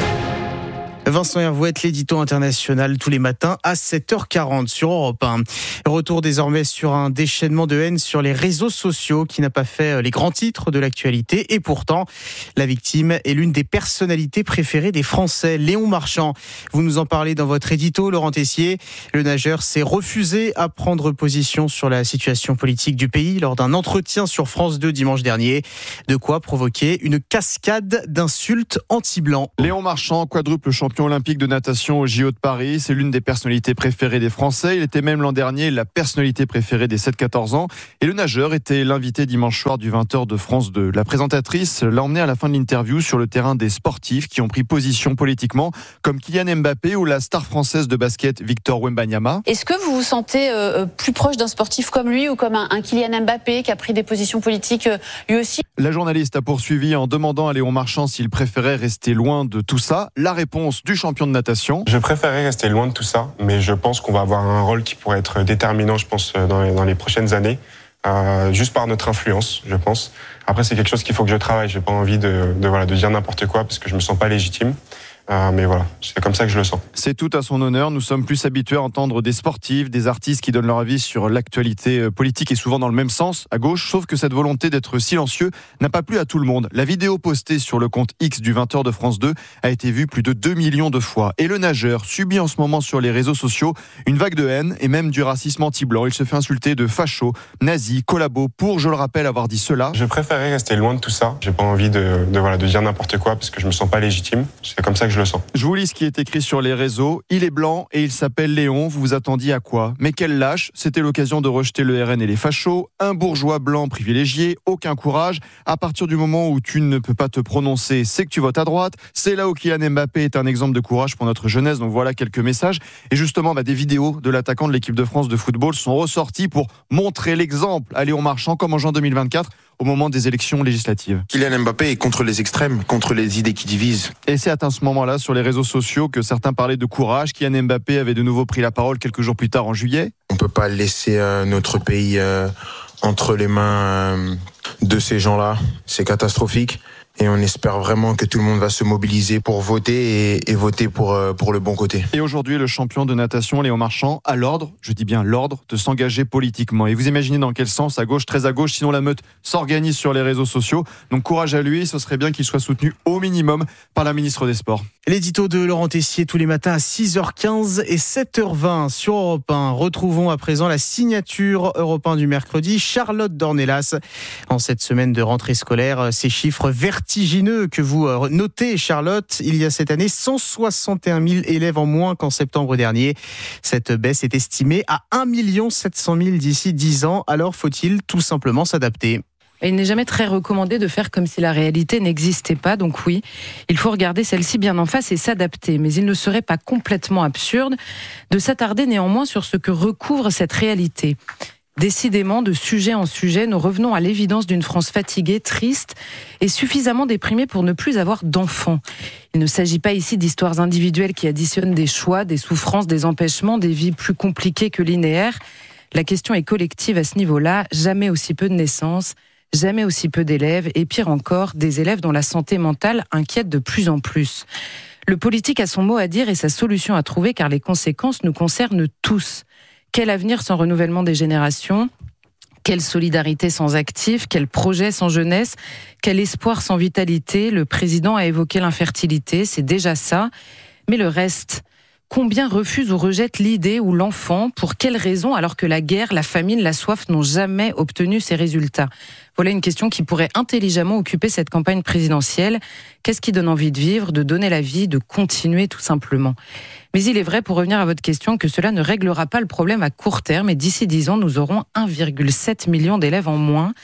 Vincent Hervouette, l'édito international tous les matins à sept heures quarante sur Europe un. Retour désormais sur un déchaînement de haine sur les réseaux sociaux qui n'a pas fait les grands titres de l'actualité. Et pourtant, la victime est l'une des personnalités préférées des Français, Léon Marchand. Vous nous en parlez dans votre édito, Laurent Tessier. Le nageur s'est refusé à prendre position sur la situation politique du pays lors d'un entretien sur France deux dimanche dernier. De quoi provoquer une cascade d'insultes anti-blancs. Léon Marchand, quadruple champion olympique de natation au J O de Paris, c'est l'une des personnalités préférées des Français. Il était même l'an dernier la personnalité préférée des sept quatorze ans. Et le nageur était l'invité dimanche soir du vingt heures de France deux. La présentatrice l'a emmené à la fin de l'interview sur le terrain des sportifs qui ont pris position politiquement, comme Kylian Mbappé ou la star française de basket Victor Wembanyama. Est-ce que vous vous sentez euh, plus proche d'un sportif comme lui ou comme un, un Kylian Mbappé qui a pris des positions politiques euh, lui aussi ? La journaliste a poursuivi en demandant à Léon Marchand s'il préférait rester loin de tout ça. La réponse du champion de natation. Je préférerais rester loin de tout ça, mais je pense qu'on va avoir un rôle qui pourrait être déterminant, je pense, dans les, dans les prochaines années, euh, juste par notre influence, je pense. Après, c'est quelque chose qu'il faut que je travaille. J'ai pas envie de, de, voilà, de dire n'importe quoi parce que je me sens pas légitime. Euh, mais voilà, c'est comme ça que je le sens. C'est tout à son honneur. Nous sommes plus habitués à entendre des sportifs, des artistes qui donnent leur avis sur l'actualité politique et souvent dans le même sens, à gauche, sauf que cette volonté d'être silencieux n'a pas plu à tout le monde. La vidéo postée sur le compte X du vingt heures de France deux a été vue plus de deux millions de fois. Et le nageur subit en ce moment sur les réseaux sociaux une vague de haine et même du racisme anti-blanc. Il se fait insulter de facho, nazi, collabo pour, je le rappelle, avoir dit cela. Je préférerais rester loin de tout ça. J'ai pas envie de, de, voilà, de dire n'importe quoi parce que je me sens pas légitime. C'est comme ça que je le sens. Je vous lis ce qui est écrit sur les réseaux. Il est blanc et il s'appelle Léon. Vous vous attendiez à quoi ? Mais quel lâche ! C'était l'occasion de rejeter le R N et les fachos. Un bourgeois blanc privilégié, aucun courage. À partir du moment où tu ne peux pas te prononcer, c'est que tu votes à droite. C'est là où Kylian Mbappé est un exemple de courage pour notre jeunesse. Donc voilà quelques messages. Et justement, bah, des vidéos de l'attaquant de l'équipe de France de football sont ressorties pour montrer l'exemple à Léon Marchand, comme en juin deux mille vingt-quatre. Au moment des élections législatives. Kylian Mbappé est contre les extrêmes, contre les idées qui divisent. Et c'est à ce moment-là, sur les réseaux sociaux, que certains parlaient de courage. Kylian Mbappé avait de nouveau pris la parole quelques jours plus tard, en juillet. On ne peut pas laisser euh, notre pays euh, entre les mains euh, de ces gens-là. C'est catastrophique. Et on espère vraiment que tout le monde va se mobiliser pour voter et, et voter pour, euh, pour le bon côté. Et aujourd'hui, le champion de natation, Léon Marchand, a l'ordre, je dis bien l'ordre, de s'engager politiquement. Et vous imaginez dans quel sens ? À gauche, très à gauche, sinon la meute s'organise sur les réseaux sociaux. Donc courage à lui, ce serait bien qu'il soit soutenu au minimum par la ministre des Sports. L'édito de Laurent Tessier tous les matins à six heures quinze et sept heures vingt sur Europe un. Retrouvons à présent la signature Europe un du mercredi, Charlotte Dornelas. En cette semaine de rentrée scolaire, ces chiffres vertigineux que vous notez, Charlotte, il y a cette année cent soixante et un mille élèves en moins qu'en septembre dernier. Cette baisse est estimée à un million sept cent mille d'ici dix ans. Alors faut-il tout simplement s'adapter ? Il n'est jamais très recommandé de faire comme si la réalité n'existait pas. Donc oui, il faut regarder celle-ci bien en face et s'adapter. Mais il ne serait pas complètement absurde de s'attarder néanmoins sur ce que recouvre cette réalité. Décidément, de sujet en sujet, nous revenons à l'évidence d'une France fatiguée, triste et suffisamment déprimée pour ne plus avoir d'enfants. Il ne s'agit pas ici d'histoires individuelles qui additionnent des choix, des souffrances, des empêchements, des vies plus compliquées que linéaires. La question est collective à ce niveau-là. Jamais aussi peu de naissances, jamais aussi peu d'élèves et pire encore, des élèves dont la santé mentale inquiète de plus en plus. Le politique a son mot à dire et sa solution à trouver car les conséquences nous concernent tous. Quel avenir sans renouvellement des générations ? Quelle solidarité sans actifs ? Quel projet sans jeunesse ? Quel espoir sans vitalité ? Le président a évoqué l'infertilité, c'est déjà ça. Mais le reste ? Combien refusent ou rejettent l'idée ou l'enfant ? Pour quelles raisons ? Alors que la guerre, la famine, la soif n'ont jamais obtenu ces résultats. Voilà une question qui pourrait intelligemment occuper cette campagne présidentielle. Qu'est-ce qui donne envie de vivre, de donner la vie, de continuer tout simplement ? Mais il est vrai, pour revenir à votre question, que cela ne réglera pas le problème à court terme. Et d'ici dix ans, nous aurons un virgule sept million d'élèves en moins.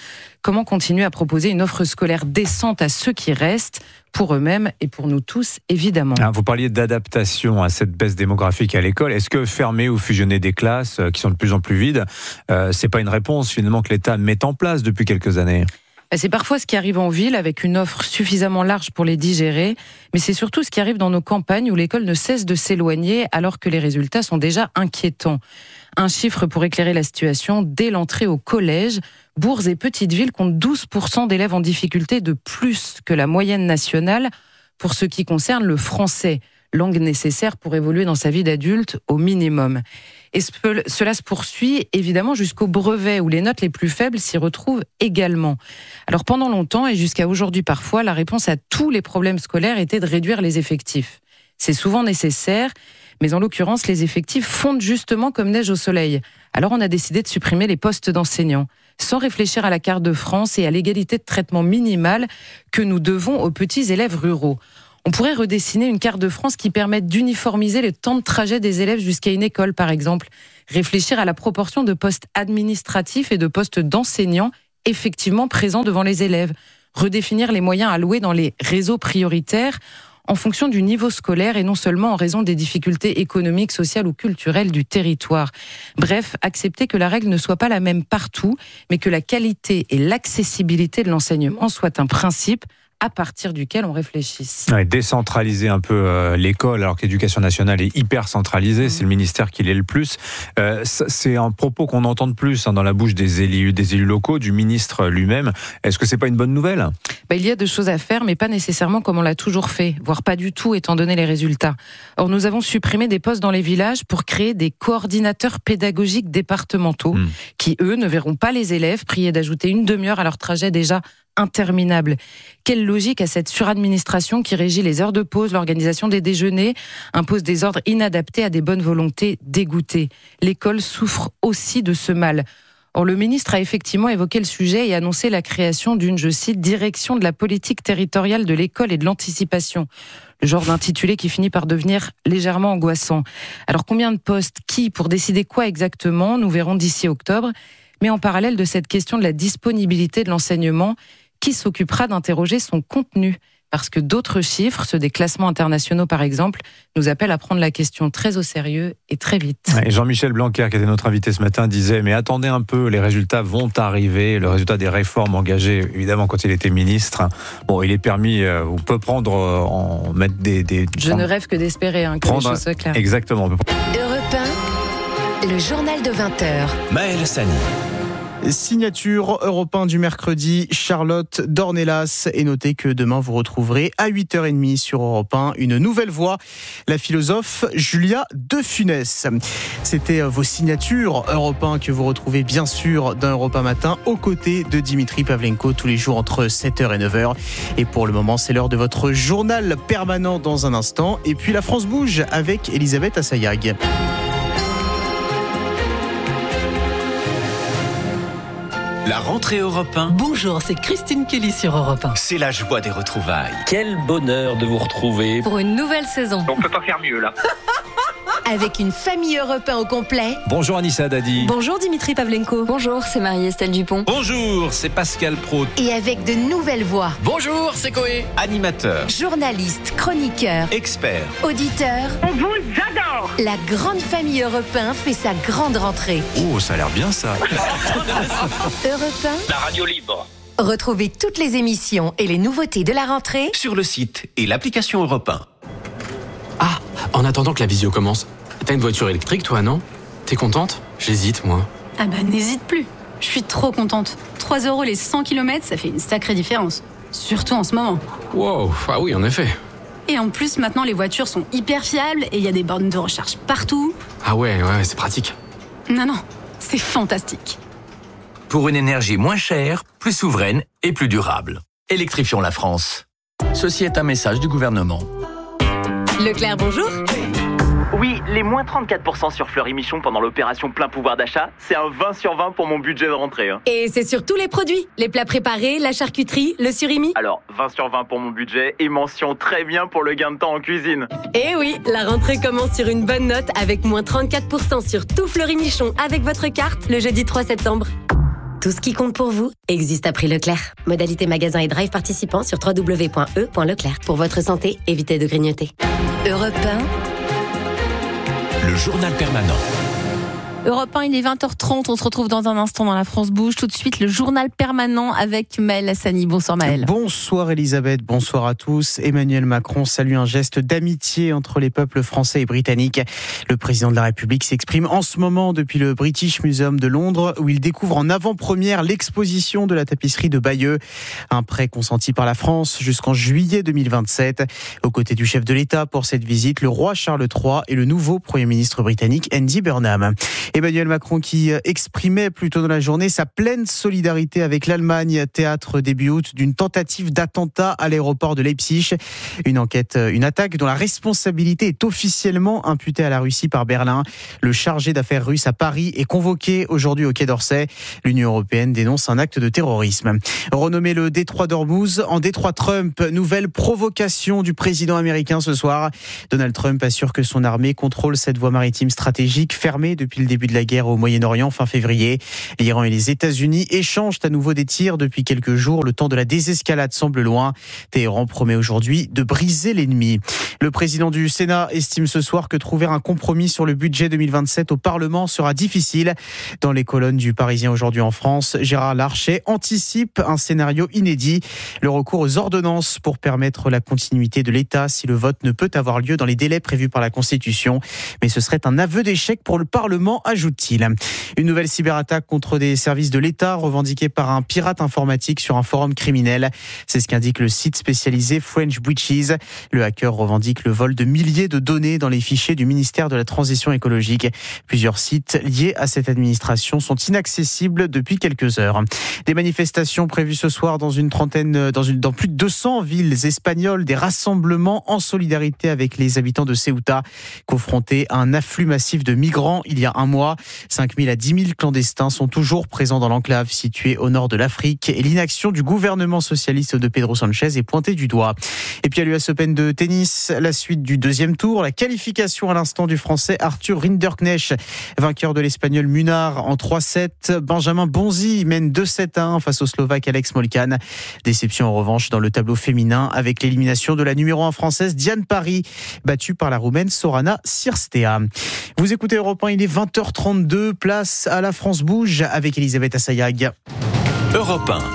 Comment continuer à proposer une offre scolaire décente à ceux qui restent, pour eux-mêmes et pour nous tous, évidemment. Ah, vous parliez d'adaptation à cette baisse démographique à l'école. Est-ce que fermer ou fusionner des classes qui sont de plus en plus vides, euh, c'est pas une réponse finalement que l'État met en place depuis quelques années ? C'est parfois ce qui arrive en ville avec une offre suffisamment large pour les digérer, mais c'est surtout ce qui arrive dans nos campagnes où l'école ne cesse de s'éloigner alors que les résultats sont déjà inquiétants. Un chiffre pour éclairer la situation, dès l'entrée au collège, bourgs et petites villes comptent douze pour cent d'élèves en difficulté de plus que la moyenne nationale pour ce qui concerne le français, langue nécessaire pour évoluer dans sa vie d'adulte au minimum. Et cela se poursuit évidemment jusqu'au brevet où les notes les plus faibles s'y retrouvent également. Alors pendant longtemps et jusqu'à aujourd'hui parfois, la réponse à tous les problèmes scolaires était de réduire les effectifs. C'est souvent nécessaire, mais en l'occurrence, les effectifs fondent justement comme neige au soleil. Alors on a décidé de supprimer les postes d'enseignants, sans réfléchir à la carte de France et à l'égalité de traitement minimale que nous devons aux petits élèves ruraux. On pourrait redessiner une carte de France qui permette d'uniformiser le temps de trajet des élèves jusqu'à une école, par exemple. Réfléchir à la proportion de postes administratifs et de postes d'enseignants effectivement présents devant les élèves. Redéfinir les moyens alloués dans les réseaux prioritaires en fonction du niveau scolaire et non seulement en raison des difficultés économiques, sociales ou culturelles du territoire. Bref, accepter que la règle ne soit pas la même partout, mais que la qualité et l'accessibilité de l'enseignement soient un principe à partir duquel on réfléchisse. Ouais, décentraliser un peu euh, l'école, alors que l'éducation nationale est hyper centralisée, mmh. c'est le ministère qui l'est le plus. Euh, c'est un propos qu'on entend de plus hein, dans la bouche des élus, des élus locaux, du ministre lui-même. Est-ce que c'est pas une bonne nouvelle ? Ben, il y a de choses à faire, mais pas nécessairement comme on l'a toujours fait, voire pas du tout, étant donné les résultats. Or, nous avons supprimé des postes dans les villages pour créer des coordinateurs pédagogiques départementaux, mmh. qui, eux, ne verront pas les élèves priés d'ajouter une demi-heure à leur trajet déjà interminable. Quelle logique à cette suradministration qui régit les heures de pause, l'organisation des déjeuners, impose des ordres inadaptés à des bonnes volontés dégoûtées. L'école souffre aussi de ce mal. Or, le ministre a effectivement évoqué le sujet et annoncé la création d'une, je cite, direction de la politique territoriale de l'école et de l'anticipation. Le genre d'intitulé qui finit par devenir légèrement angoissant. Alors, combien de postes, qui, pour décider quoi exactement, nous verrons d'ici octobre. Mais en parallèle de cette question de la disponibilité de l'enseignement, qui s'occupera d'interroger son contenu ? Parce que d'autres chiffres, ceux des classements internationaux par exemple, nous appellent à prendre la question très au sérieux et très vite. Et Jean-Michel Blanquer, qui était notre invité ce matin, disait « Mais attendez un peu, les résultats vont arriver. » Le résultat des réformes engagées, évidemment, quand il était ministre. Bon, il est permis, euh, on peut prendre, euh, en mettre des... des Je prendre, ne rêve que d'espérer, hein, que les choses soient claires. Exactement. Europe un, le journal de vingt heures. Maël Sani. Signature Europe un du mercredi, Charlotte Dornelas. Et notez que demain vous retrouverez à huit heures trente sur Europe un une nouvelle voix, la philosophe Julia De Funès. C'était vos signatures Europe un que vous retrouvez bien sûr dans Europe un Matin aux côtés de Dimitri Pavlenko tous les jours entre sept heures et neuf heures. Et pour le moment, c'est l'heure de votre journal permanent dans un instant. Et puis la France bouge avec Elisabeth Assayag. La rentrée Europe un. Bonjour, c'est Christine Kelly sur Europe un. C'est la joie des retrouvailles. Quel bonheur de vous retrouver. Pour une nouvelle saison. On peut pas faire mieux là. Avec une famille Europe un au complet. Bonjour Anissa Dadi. Bonjour Dimitri Pavlenko. Bonjour, c'est Marie-Estelle Dupont. Bonjour, c'est Pascal Praud. Et avec de nouvelles voix. Bonjour, c'est Coé. Animateur. Journaliste, chroniqueur. Expert. Auditeur. On vous adore. La grande famille Europe un fait sa grande rentrée. Oh, ça a l'air bien ça. Europe un. La radio libre. Retrouvez toutes les émissions et les nouveautés de la rentrée sur le site et l'application Europe un. Ah, en attendant que la visio commence, t'as une voiture électrique toi, non ? T'es contente ? J'hésite, moi. Ah bah n'hésite plus. Je suis trop contente. trois euros les cent kilomètres, ça fait une sacrée différence. Surtout en ce moment. Wow, ah oui, en effet. Et en plus, maintenant, les voitures sont hyper fiables et il y a des bornes de recharge partout. Ah ouais, ouais, c'est pratique. Non, non, c'est fantastique. Pour une énergie moins chère, plus souveraine et plus durable. Électrifions la France. Ceci est un message du gouvernement. Leclerc, bonjour. Oui, les moins trente-quatre pour cent sur Fleury Michon pendant l'opération plein pouvoir d'achat, c'est un vingt sur vingt pour mon budget de rentrée. Hein. Et c'est sur tous les produits, les plats préparés, la charcuterie, le surimi. Alors, vingt sur vingt pour mon budget et mention très bien pour le gain de temps en cuisine. Et oui, la rentrée commence sur une bonne note avec moins trente-quatre pour cent sur tout Fleury Michon avec votre carte le jeudi trois septembre. Tout ce qui compte pour vous existe à prix Leclerc. Modalité magasin et drive participants sur w w w point e point leclerc. Pour votre santé, évitez de grignoter. Europe un. Le journal permanent. Europe un, il est vingt heures trente, on se retrouve dans un instant dans la France Bouge. Tout de suite, le journal permanent avec Maël Hassani. Bonsoir Maël. Bonsoir Elisabeth, bonsoir à tous. Emmanuel Macron salue un geste d'amitié entre les peuples français et britanniques. Le président de la République s'exprime en ce moment depuis le British Museum de Londres, où il découvre en avant-première l'exposition de la tapisserie de Bayeux. Un prêt consenti par la France jusqu'en juillet deux mille vingt-sept. Aux côtés du chef de l'État pour cette visite, le roi Charles trois et le nouveau Premier ministre britannique Andy Burnham. Emmanuel Macron qui exprimait plus tôt dans la journée sa pleine solidarité avec l'Allemagne, théâtre début août d'une tentative d'attentat à l'aéroport de Leipzig. Une enquête, une attaque dont la responsabilité est officiellement imputée à la Russie par Berlin. Le chargé d'affaires russe à Paris est convoqué aujourd'hui au Quai d'Orsay. L'Union européenne dénonce un acte de terrorisme. Renommé le détroit d'Ormuz en détroit Trump, nouvelle provocation du président américain ce soir. Donald Trump assure que son armée contrôle cette voie maritime stratégique fermée depuis le début de la guerre au Moyen-Orient fin février. L'Iran et les États-Unis échangent à nouveau des tirs depuis quelques jours. Le temps de la désescalade semble loin. Téhéran promet aujourd'hui de briser l'ennemi. Le président du Sénat estime ce soir que trouver un compromis sur le budget deux mille vingt-sept au Parlement sera difficile. Dans les colonnes du Parisien aujourd'hui en France, Gérard Larcher anticipe un scénario inédit. Le recours aux ordonnances pour permettre la continuité de l'État si le vote ne peut avoir lieu dans les délais prévus par la Constitution. Mais ce serait un aveu d'échec pour le Parlement, ajoute-t-il. Une nouvelle cyberattaque contre des services de l'État revendiquée par un pirate informatique sur un forum criminel. C'est ce qu'indique le site spécialisé French Breaches. Le hacker revendique le vol de milliers de données dans les fichiers du ministère de la Transition écologique. Plusieurs sites liés à cette administration sont inaccessibles depuis quelques heures. Des manifestations prévues ce soir dans une trentaine, dans, une, dans plus de deux cents villes espagnoles, des rassemblements en solidarité avec les habitants de Ceuta, confrontés à un afflux massif de migrants il y a un mois. cinq mille à dix mille clandestins sont toujours présents dans l'enclave située au nord de l'Afrique et l'inaction du gouvernement socialiste de Pedro Sanchez est pointée du doigt. Et puis à l'U S Open de tennis, la suite du deuxième tour, la qualification à l'instant du Français Arthur Rinderknecht, vainqueur de l'Espagnol Munar en trois sept. Benjamin Bonzi mène deux sept à un face au Slovaque Alex Molcan. Déception en revanche dans le tableau féminin avec l'élimination de la numéro un française Diane Parry, battue par la Roumaine Sorana Cirstea. Vous écoutez Europe un, il est vingt heures trente-deux, place à la France Bouge avec Elisabeth Assayag. Europe un.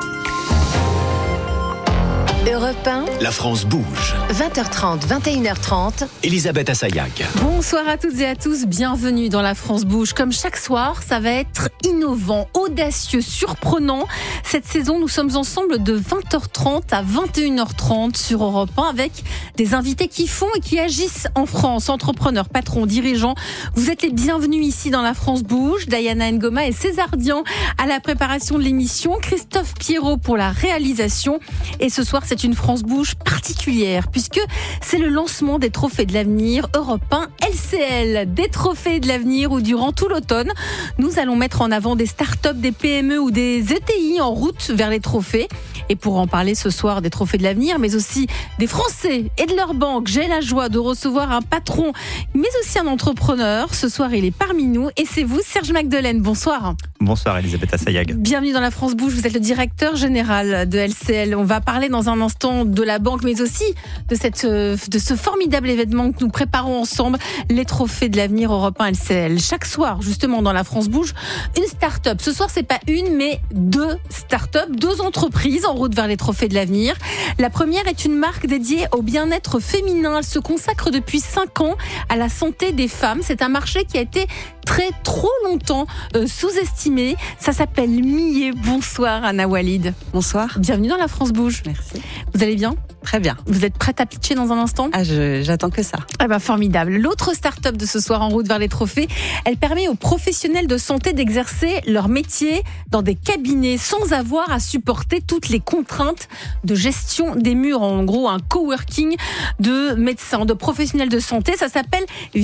Europe un. La France bouge. vingt heures trente, vingt et une heures trente. Elisabeth Assayag. Bonsoir à toutes et à tous, bienvenue dans la France Bouge. Comme chaque soir, ça va être innovant, audacieux, surprenant. Cette saison, nous sommes ensemble de vingt heures trente à vingt et une heures trente sur Europe un avec des invités qui font et qui agissent en France. Entrepreneurs, patrons, dirigeants, vous êtes les bienvenus ici dans la France Bouge. Diana Ngoma et César Dian à la préparation de l'émission. Christophe Pierrot pour la réalisation. Et ce soir, c'est une France Bouge particulière puisque c'est le lancement des Trophées de l'avenir Europe un L C L, des Trophées de l'avenir où durant tout l'automne, nous allons mettre en avant des startups, des P M E ou des E T I en route vers les trophées. Et pour en parler ce soir des Trophées de l'avenir, mais aussi des Français et de leur banque, j'ai la joie de recevoir un patron, mais aussi un entrepreneur. Ce soir, il est parmi nous et c'est vous, Serge Magdelaine. Bonsoir. Bonsoir Elisabeth Assayag. Bienvenue dans la France Bouge, vous êtes le directeur général de L C L. On va parler dans un instant de la banque, mais aussi de, cette, de ce formidable événement que nous préparons ensemble, les Trophées de l'avenir Europe un L C L. Chaque soir, justement, dans la France Bouge, une start-up. Ce soir, c'est pas une, mais deux start-up, deux entreprises en route vers les Trophées de l'avenir. La première est une marque dédiée au bien-être féminin. Elle se consacre depuis cinq ans à la santé des femmes. C'est un marché qui a été très, trop longtemps euh, sous-estimé. Ça s'appelle Millet. Bonsoir Anna Walid. Bonsoir. Bienvenue dans la France Bouge. Merci. Vous allez bien ? Très bien. Vous êtes prête à pitcher dans un instant ? Ah, je, j'attends que ça. Ah ben formidable. L'autre start-up de ce soir en route vers les trophées, elle permet aux professionnels de santé d'exercer leur métier dans des cabinets sans avoir à supporter toutes les contraintes de gestion des murs. En gros, un coworking de médecins, de professionnels de santé. Ça s'appelle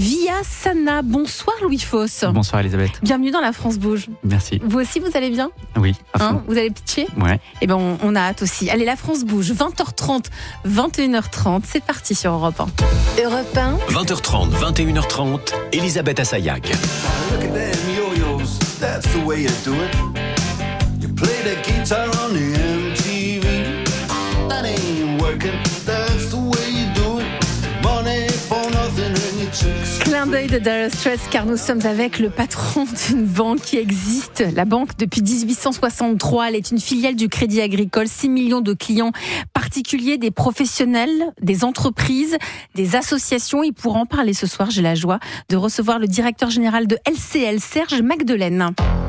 Viasana. Bonsoir Louis Foss. Bonsoir Elisabeth. Bienvenue dans la France Bouge. Merci. Vous aussi, vous allez bien ? Oui. Hein, vous allez pitcher ? Ouais. Eh ben, on, on a hâte aussi. Allez, la France Bouge, vingt heures trente, vingt et une heures trente. C'est parti sur Europe un. Europe un. vingt heures trente, vingt et une heures trente. Elisabeth Assayag. Look at them yo-yos, that's the way you do it. play the guitar on the M T V. That ain't working, that's the way you do it. Money for nothing and you took. Clin d'œil de Dire Straits, car nous sommes avec le patron d'une banque qui existe, la banque depuis dix-huit cent soixante-trois. Elle est une filiale du Crédit Agricole, six millions de clients particuliers, des professionnels, des entreprises, des associations. Et pour en parler ce soir, j'ai la joie de recevoir le directeur général de L C L, Serge Magdelaine.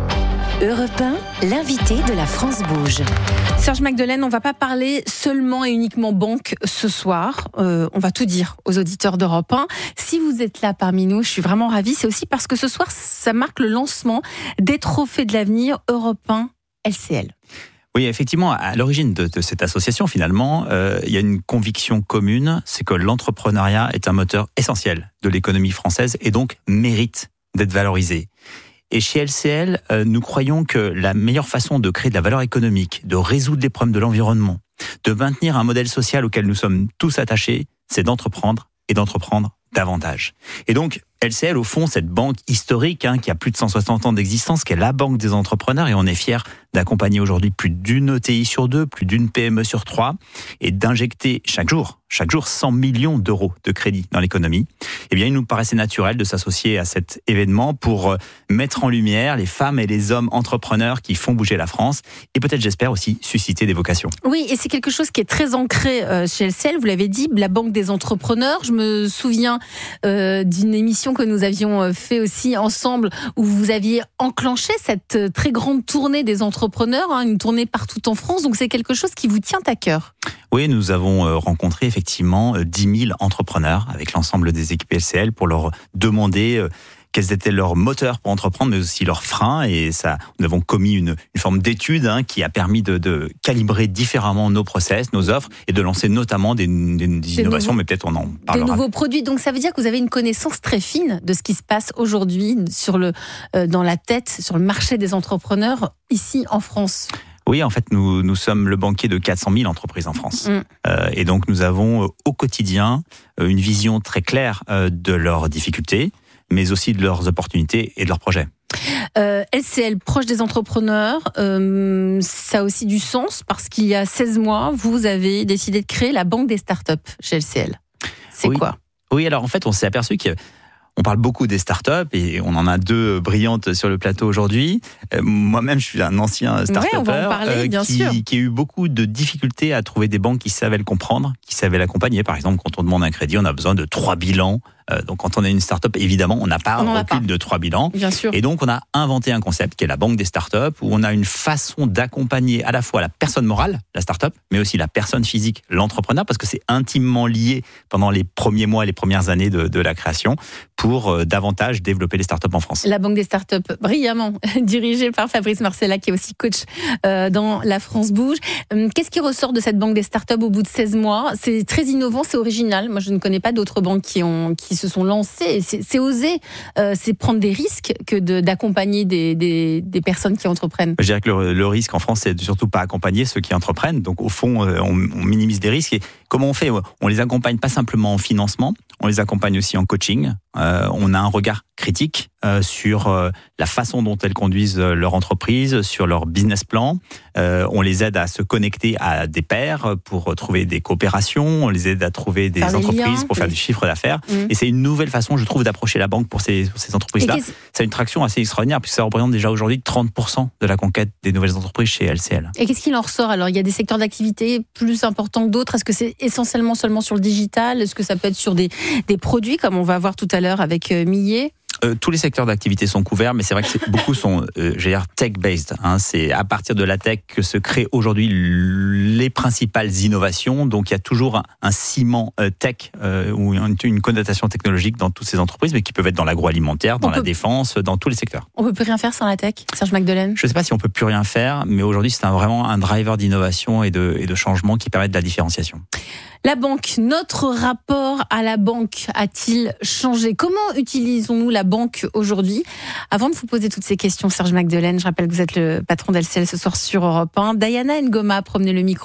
Europe un, l'invité de la France Bouge. Serge Magdelaine, on ne va pas parler seulement et uniquement banque ce soir. Euh, on va tout dire aux auditeurs d'Europe un. Si vous êtes là parmi nous, je suis vraiment ravie. C'est aussi parce que ce soir, ça marque le lancement des Trophées de l'avenir Europe un L C L. Oui, effectivement, à l'origine de, de cette association, finalement, euh, il y a une conviction commune, c'est que l'entrepreneuriat est un moteur essentiel de l'économie française et donc mérite d'être valorisé. Et chez L C L, euh, nous croyons que la meilleure façon de créer de la valeur économique, de résoudre les problèmes de l'environnement, de maintenir un modèle social auquel nous sommes tous attachés, c'est d'entreprendre et d'entreprendre davantage. Et donc, L C L, au fond, cette banque historique hein, qui a plus de cent soixante ans d'existence, qui est la banque des entrepreneurs, et on est fiers d'accompagner aujourd'hui plus d'une E T I sur deux, plus d'une P M E sur trois, et d'injecter chaque jour, chaque jour cent millions d'euros de crédit dans l'économie. Eh bien, il nous paraissait naturel de s'associer à cet événement pour mettre en lumière les femmes et les hommes entrepreneurs qui font bouger la France, et peut-être, j'espère, aussi susciter des vocations. Oui, et c'est quelque chose qui est très ancré chez L C L, vous l'avez dit, la banque des entrepreneurs. Je me souviens euh, d'une émission que nous avions fait aussi ensemble où vous aviez enclenché cette très grande tournée des entrepreneurs, hein, une tournée partout en France, donc c'est quelque chose qui vous tient à cœur. Oui, nous avons rencontré effectivement dix mille entrepreneurs avec l'ensemble des équipes L C L pour leur demander quels étaient leurs moteurs pour entreprendre, mais aussi leurs freins. Et ça, nous avons commis une, une forme d'étude hein, qui a permis de, de calibrer différemment nos process, nos offres, et de lancer notamment des, des, des innovations, nouveaux, mais peut-être on en parlera. De nouveaux produits. Donc ça veut dire que vous avez une connaissance très fine de ce qui se passe aujourd'hui sur le, euh, dans la tête, sur le marché des entrepreneurs ici en France. Oui, en fait, nous, nous sommes le banquier de quatre cent mille entreprises en France. Mmh. Euh, et donc, nous avons euh, au quotidien euh, une vision très claire euh, de leurs difficultés, mais aussi de leurs opportunités et de leurs projets. Euh, L C L, proche des entrepreneurs, euh, ça a aussi du sens parce qu'il y a seize mois, vous avez décidé de créer la banque des startups chez L C L. C'est oui. quoi ? Oui, alors en fait, on s'est aperçu que on parle beaucoup des startups et on en a deux brillantes sur le plateau aujourd'hui. Euh, moi-même, je suis un ancien startupper ouais, euh, qui, qui a eu beaucoup de difficultés à trouver des banques qui savaient le comprendre, qui savaient l'accompagner. Par exemple, quand on demande un crédit, on a besoin de trois bilans. Euh, donc, quand on est une start-up, évidemment, on n'a pas un recul de trois bilans. Bien sûr. Et donc, on a inventé un concept qui est la banque des start-up, où on a une façon d'accompagner à la fois la personne morale, la start-up, mais aussi la personne physique, l'entrepreneur, parce que c'est intimement lié pendant les premiers mois, les premières années de, de la création, pour euh, davantage développer les start-up en France. La banque des start-up, brillamment dirigée par Fabrice Marcella, qui est aussi coach euh, dans La France Bouge. Euh, qu'est-ce qui ressort de cette banque des start-up au bout de seize mois ? C'est très innovant, c'est original. Moi, je ne connais pas d'autres banques qui ont qui se sont lancées. C'est, c'est oser, euh, c'est prendre des risques que de, d'accompagner des, des, des personnes qui entreprennent. Je dirais que le, le risque en France, c'est de surtout pas accompagner ceux qui entreprennent. Donc, au fond, on, on minimise des risques. Et comment on fait ? On les accompagne pas simplement en financement, on les accompagne aussi en coaching. Euh, on a un regard critique euh, sur euh, la façon dont elles conduisent leur entreprise, sur leur business plan. Euh, on les aide à se connecter à des pairs pour trouver des coopérations. On les aide à trouver des faire entreprises liens, pour oui. faire du chiffre d'affaires. Mmh. Et c'est une nouvelle façon, je trouve, d'approcher la banque pour ces, pour ces entreprises-là. C'est une traction assez extraordinaire puisque ça représente déjà aujourd'hui trente pour cent de la conquête des nouvelles entreprises chez L C L. Et qu'est-ce qu'il en ressort alors ? Il y a des secteurs d'activité plus importants que d'autres. Est-ce que c'est essentiellement seulement sur le digital ? Est-ce que ça peut être sur des, des produits comme on va voir tout à l'heure avec euh, Millet ? Euh, tous les secteurs d'activité sont couverts, mais c'est vrai que c'est, beaucoup sont, euh, j'ai dire, tech-based. Hein. C'est à partir de la tech que se créent aujourd'hui les principales innovations. Donc, il y a toujours un, un ciment euh, tech euh, ou une, une connotation technologique dans toutes ces entreprises, mais qui peuvent être dans l'agroalimentaire, dans on la peut... défense, dans tous les secteurs. On peut plus rien faire sans la tech, Serge Magdelaine ? Je ne sais pas si on peut plus rien faire, mais aujourd'hui, c'est un, vraiment un driver d'innovation et de, et de changement qui permet de la différenciation. La banque, notre rapport à la banque a-t-il changé ? Comment utilisons-nous la banque aujourd'hui ? Avant de vous poser toutes ces questions, Serge Magdelaine, je rappelle que vous êtes le patron d'L C L ce soir sur Europe un. Diana Ngoma, promenez le micro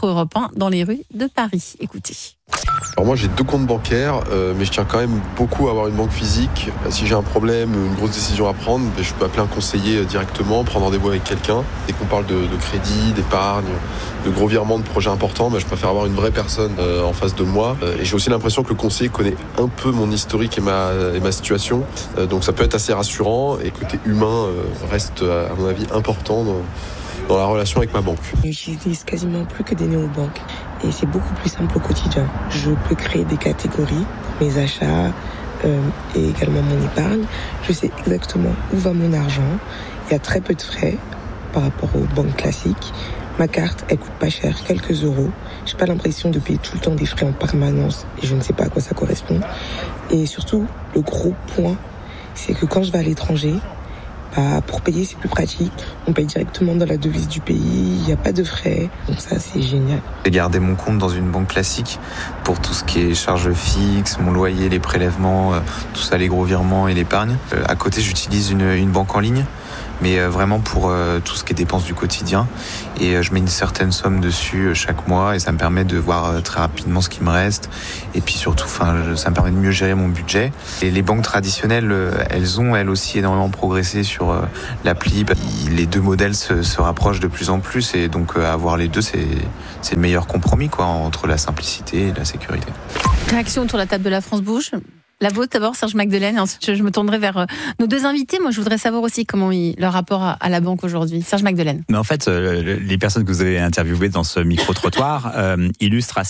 Europe un dans les rues de Paris. Écoutez. Alors moi j'ai deux comptes bancaires, euh, mais je tiens quand même beaucoup à avoir une banque physique. Si j'ai un problème, une grosse décision à prendre, je peux appeler un conseiller directement, prendre rendez-vous avec quelqu'un. Dès qu'on parle de, de crédit, d'épargne, de gros virements, de projets importants, je préfère avoir une vraie personne euh, en face de moi. Et j'ai aussi l'impression que le conseiller connaît un peu mon historique et ma, et ma situation. Euh, donc ça peut être assez rassurant, et le côté humain euh, reste à mon avis important dans, dans la relation avec ma banque. J'utilise quasiment plus que des néobanques. Et c'est beaucoup plus simple au quotidien. Je peux créer des catégories pour mes achats euh, et également mon épargne. Je sais exactement où va mon argent. Il y a très peu de frais par rapport aux banques classiques. Ma carte, elle coûte pas cher, quelques euros. J'ai pas l'impression de payer tout le temps des frais en permanence et je ne sais pas à quoi ça correspond. Et surtout, le gros point, c'est que quand je vais à l'étranger, bah, pour payer, c'est plus pratique. On paye directement dans la devise du pays, il n'y a pas de frais. Donc ça, c'est génial. J'ai gardé mon compte dans une banque classique pour tout ce qui est charges fixes, mon loyer, les prélèvements, euh, tout ça, les gros virements et l'épargne. Euh, à côté, j'utilise une, une banque en ligne, mais euh, vraiment pour euh, tout ce qui est dépenses du quotidien. Et euh, je mets une certaine somme dessus euh, chaque mois et ça me permet de voir euh, très rapidement ce qui me reste. Et puis surtout, enfin, ça me permet de mieux gérer mon budget. Et les banques traditionnelles, euh, elles ont elles aussi énormément progressé sur euh, l'appli. Les deux modèles se, se rapprochent de plus en plus et donc euh, avoir les deux, c'est, c'est le meilleur compromis quoi, entre la simplicité et la sécurité. Réaction autour de la table de la France Bouge. La vôtre d'abord, Serge Magdelaine, et ensuite je me tournerai vers nos deux invités. Moi, je voudrais savoir aussi comment ils, leur rapport à, à la banque aujourd'hui. Serge Magdelaine. Mais en fait, euh, les personnes que vous avez interviewées dans ce micro-trottoir euh, illustrent assez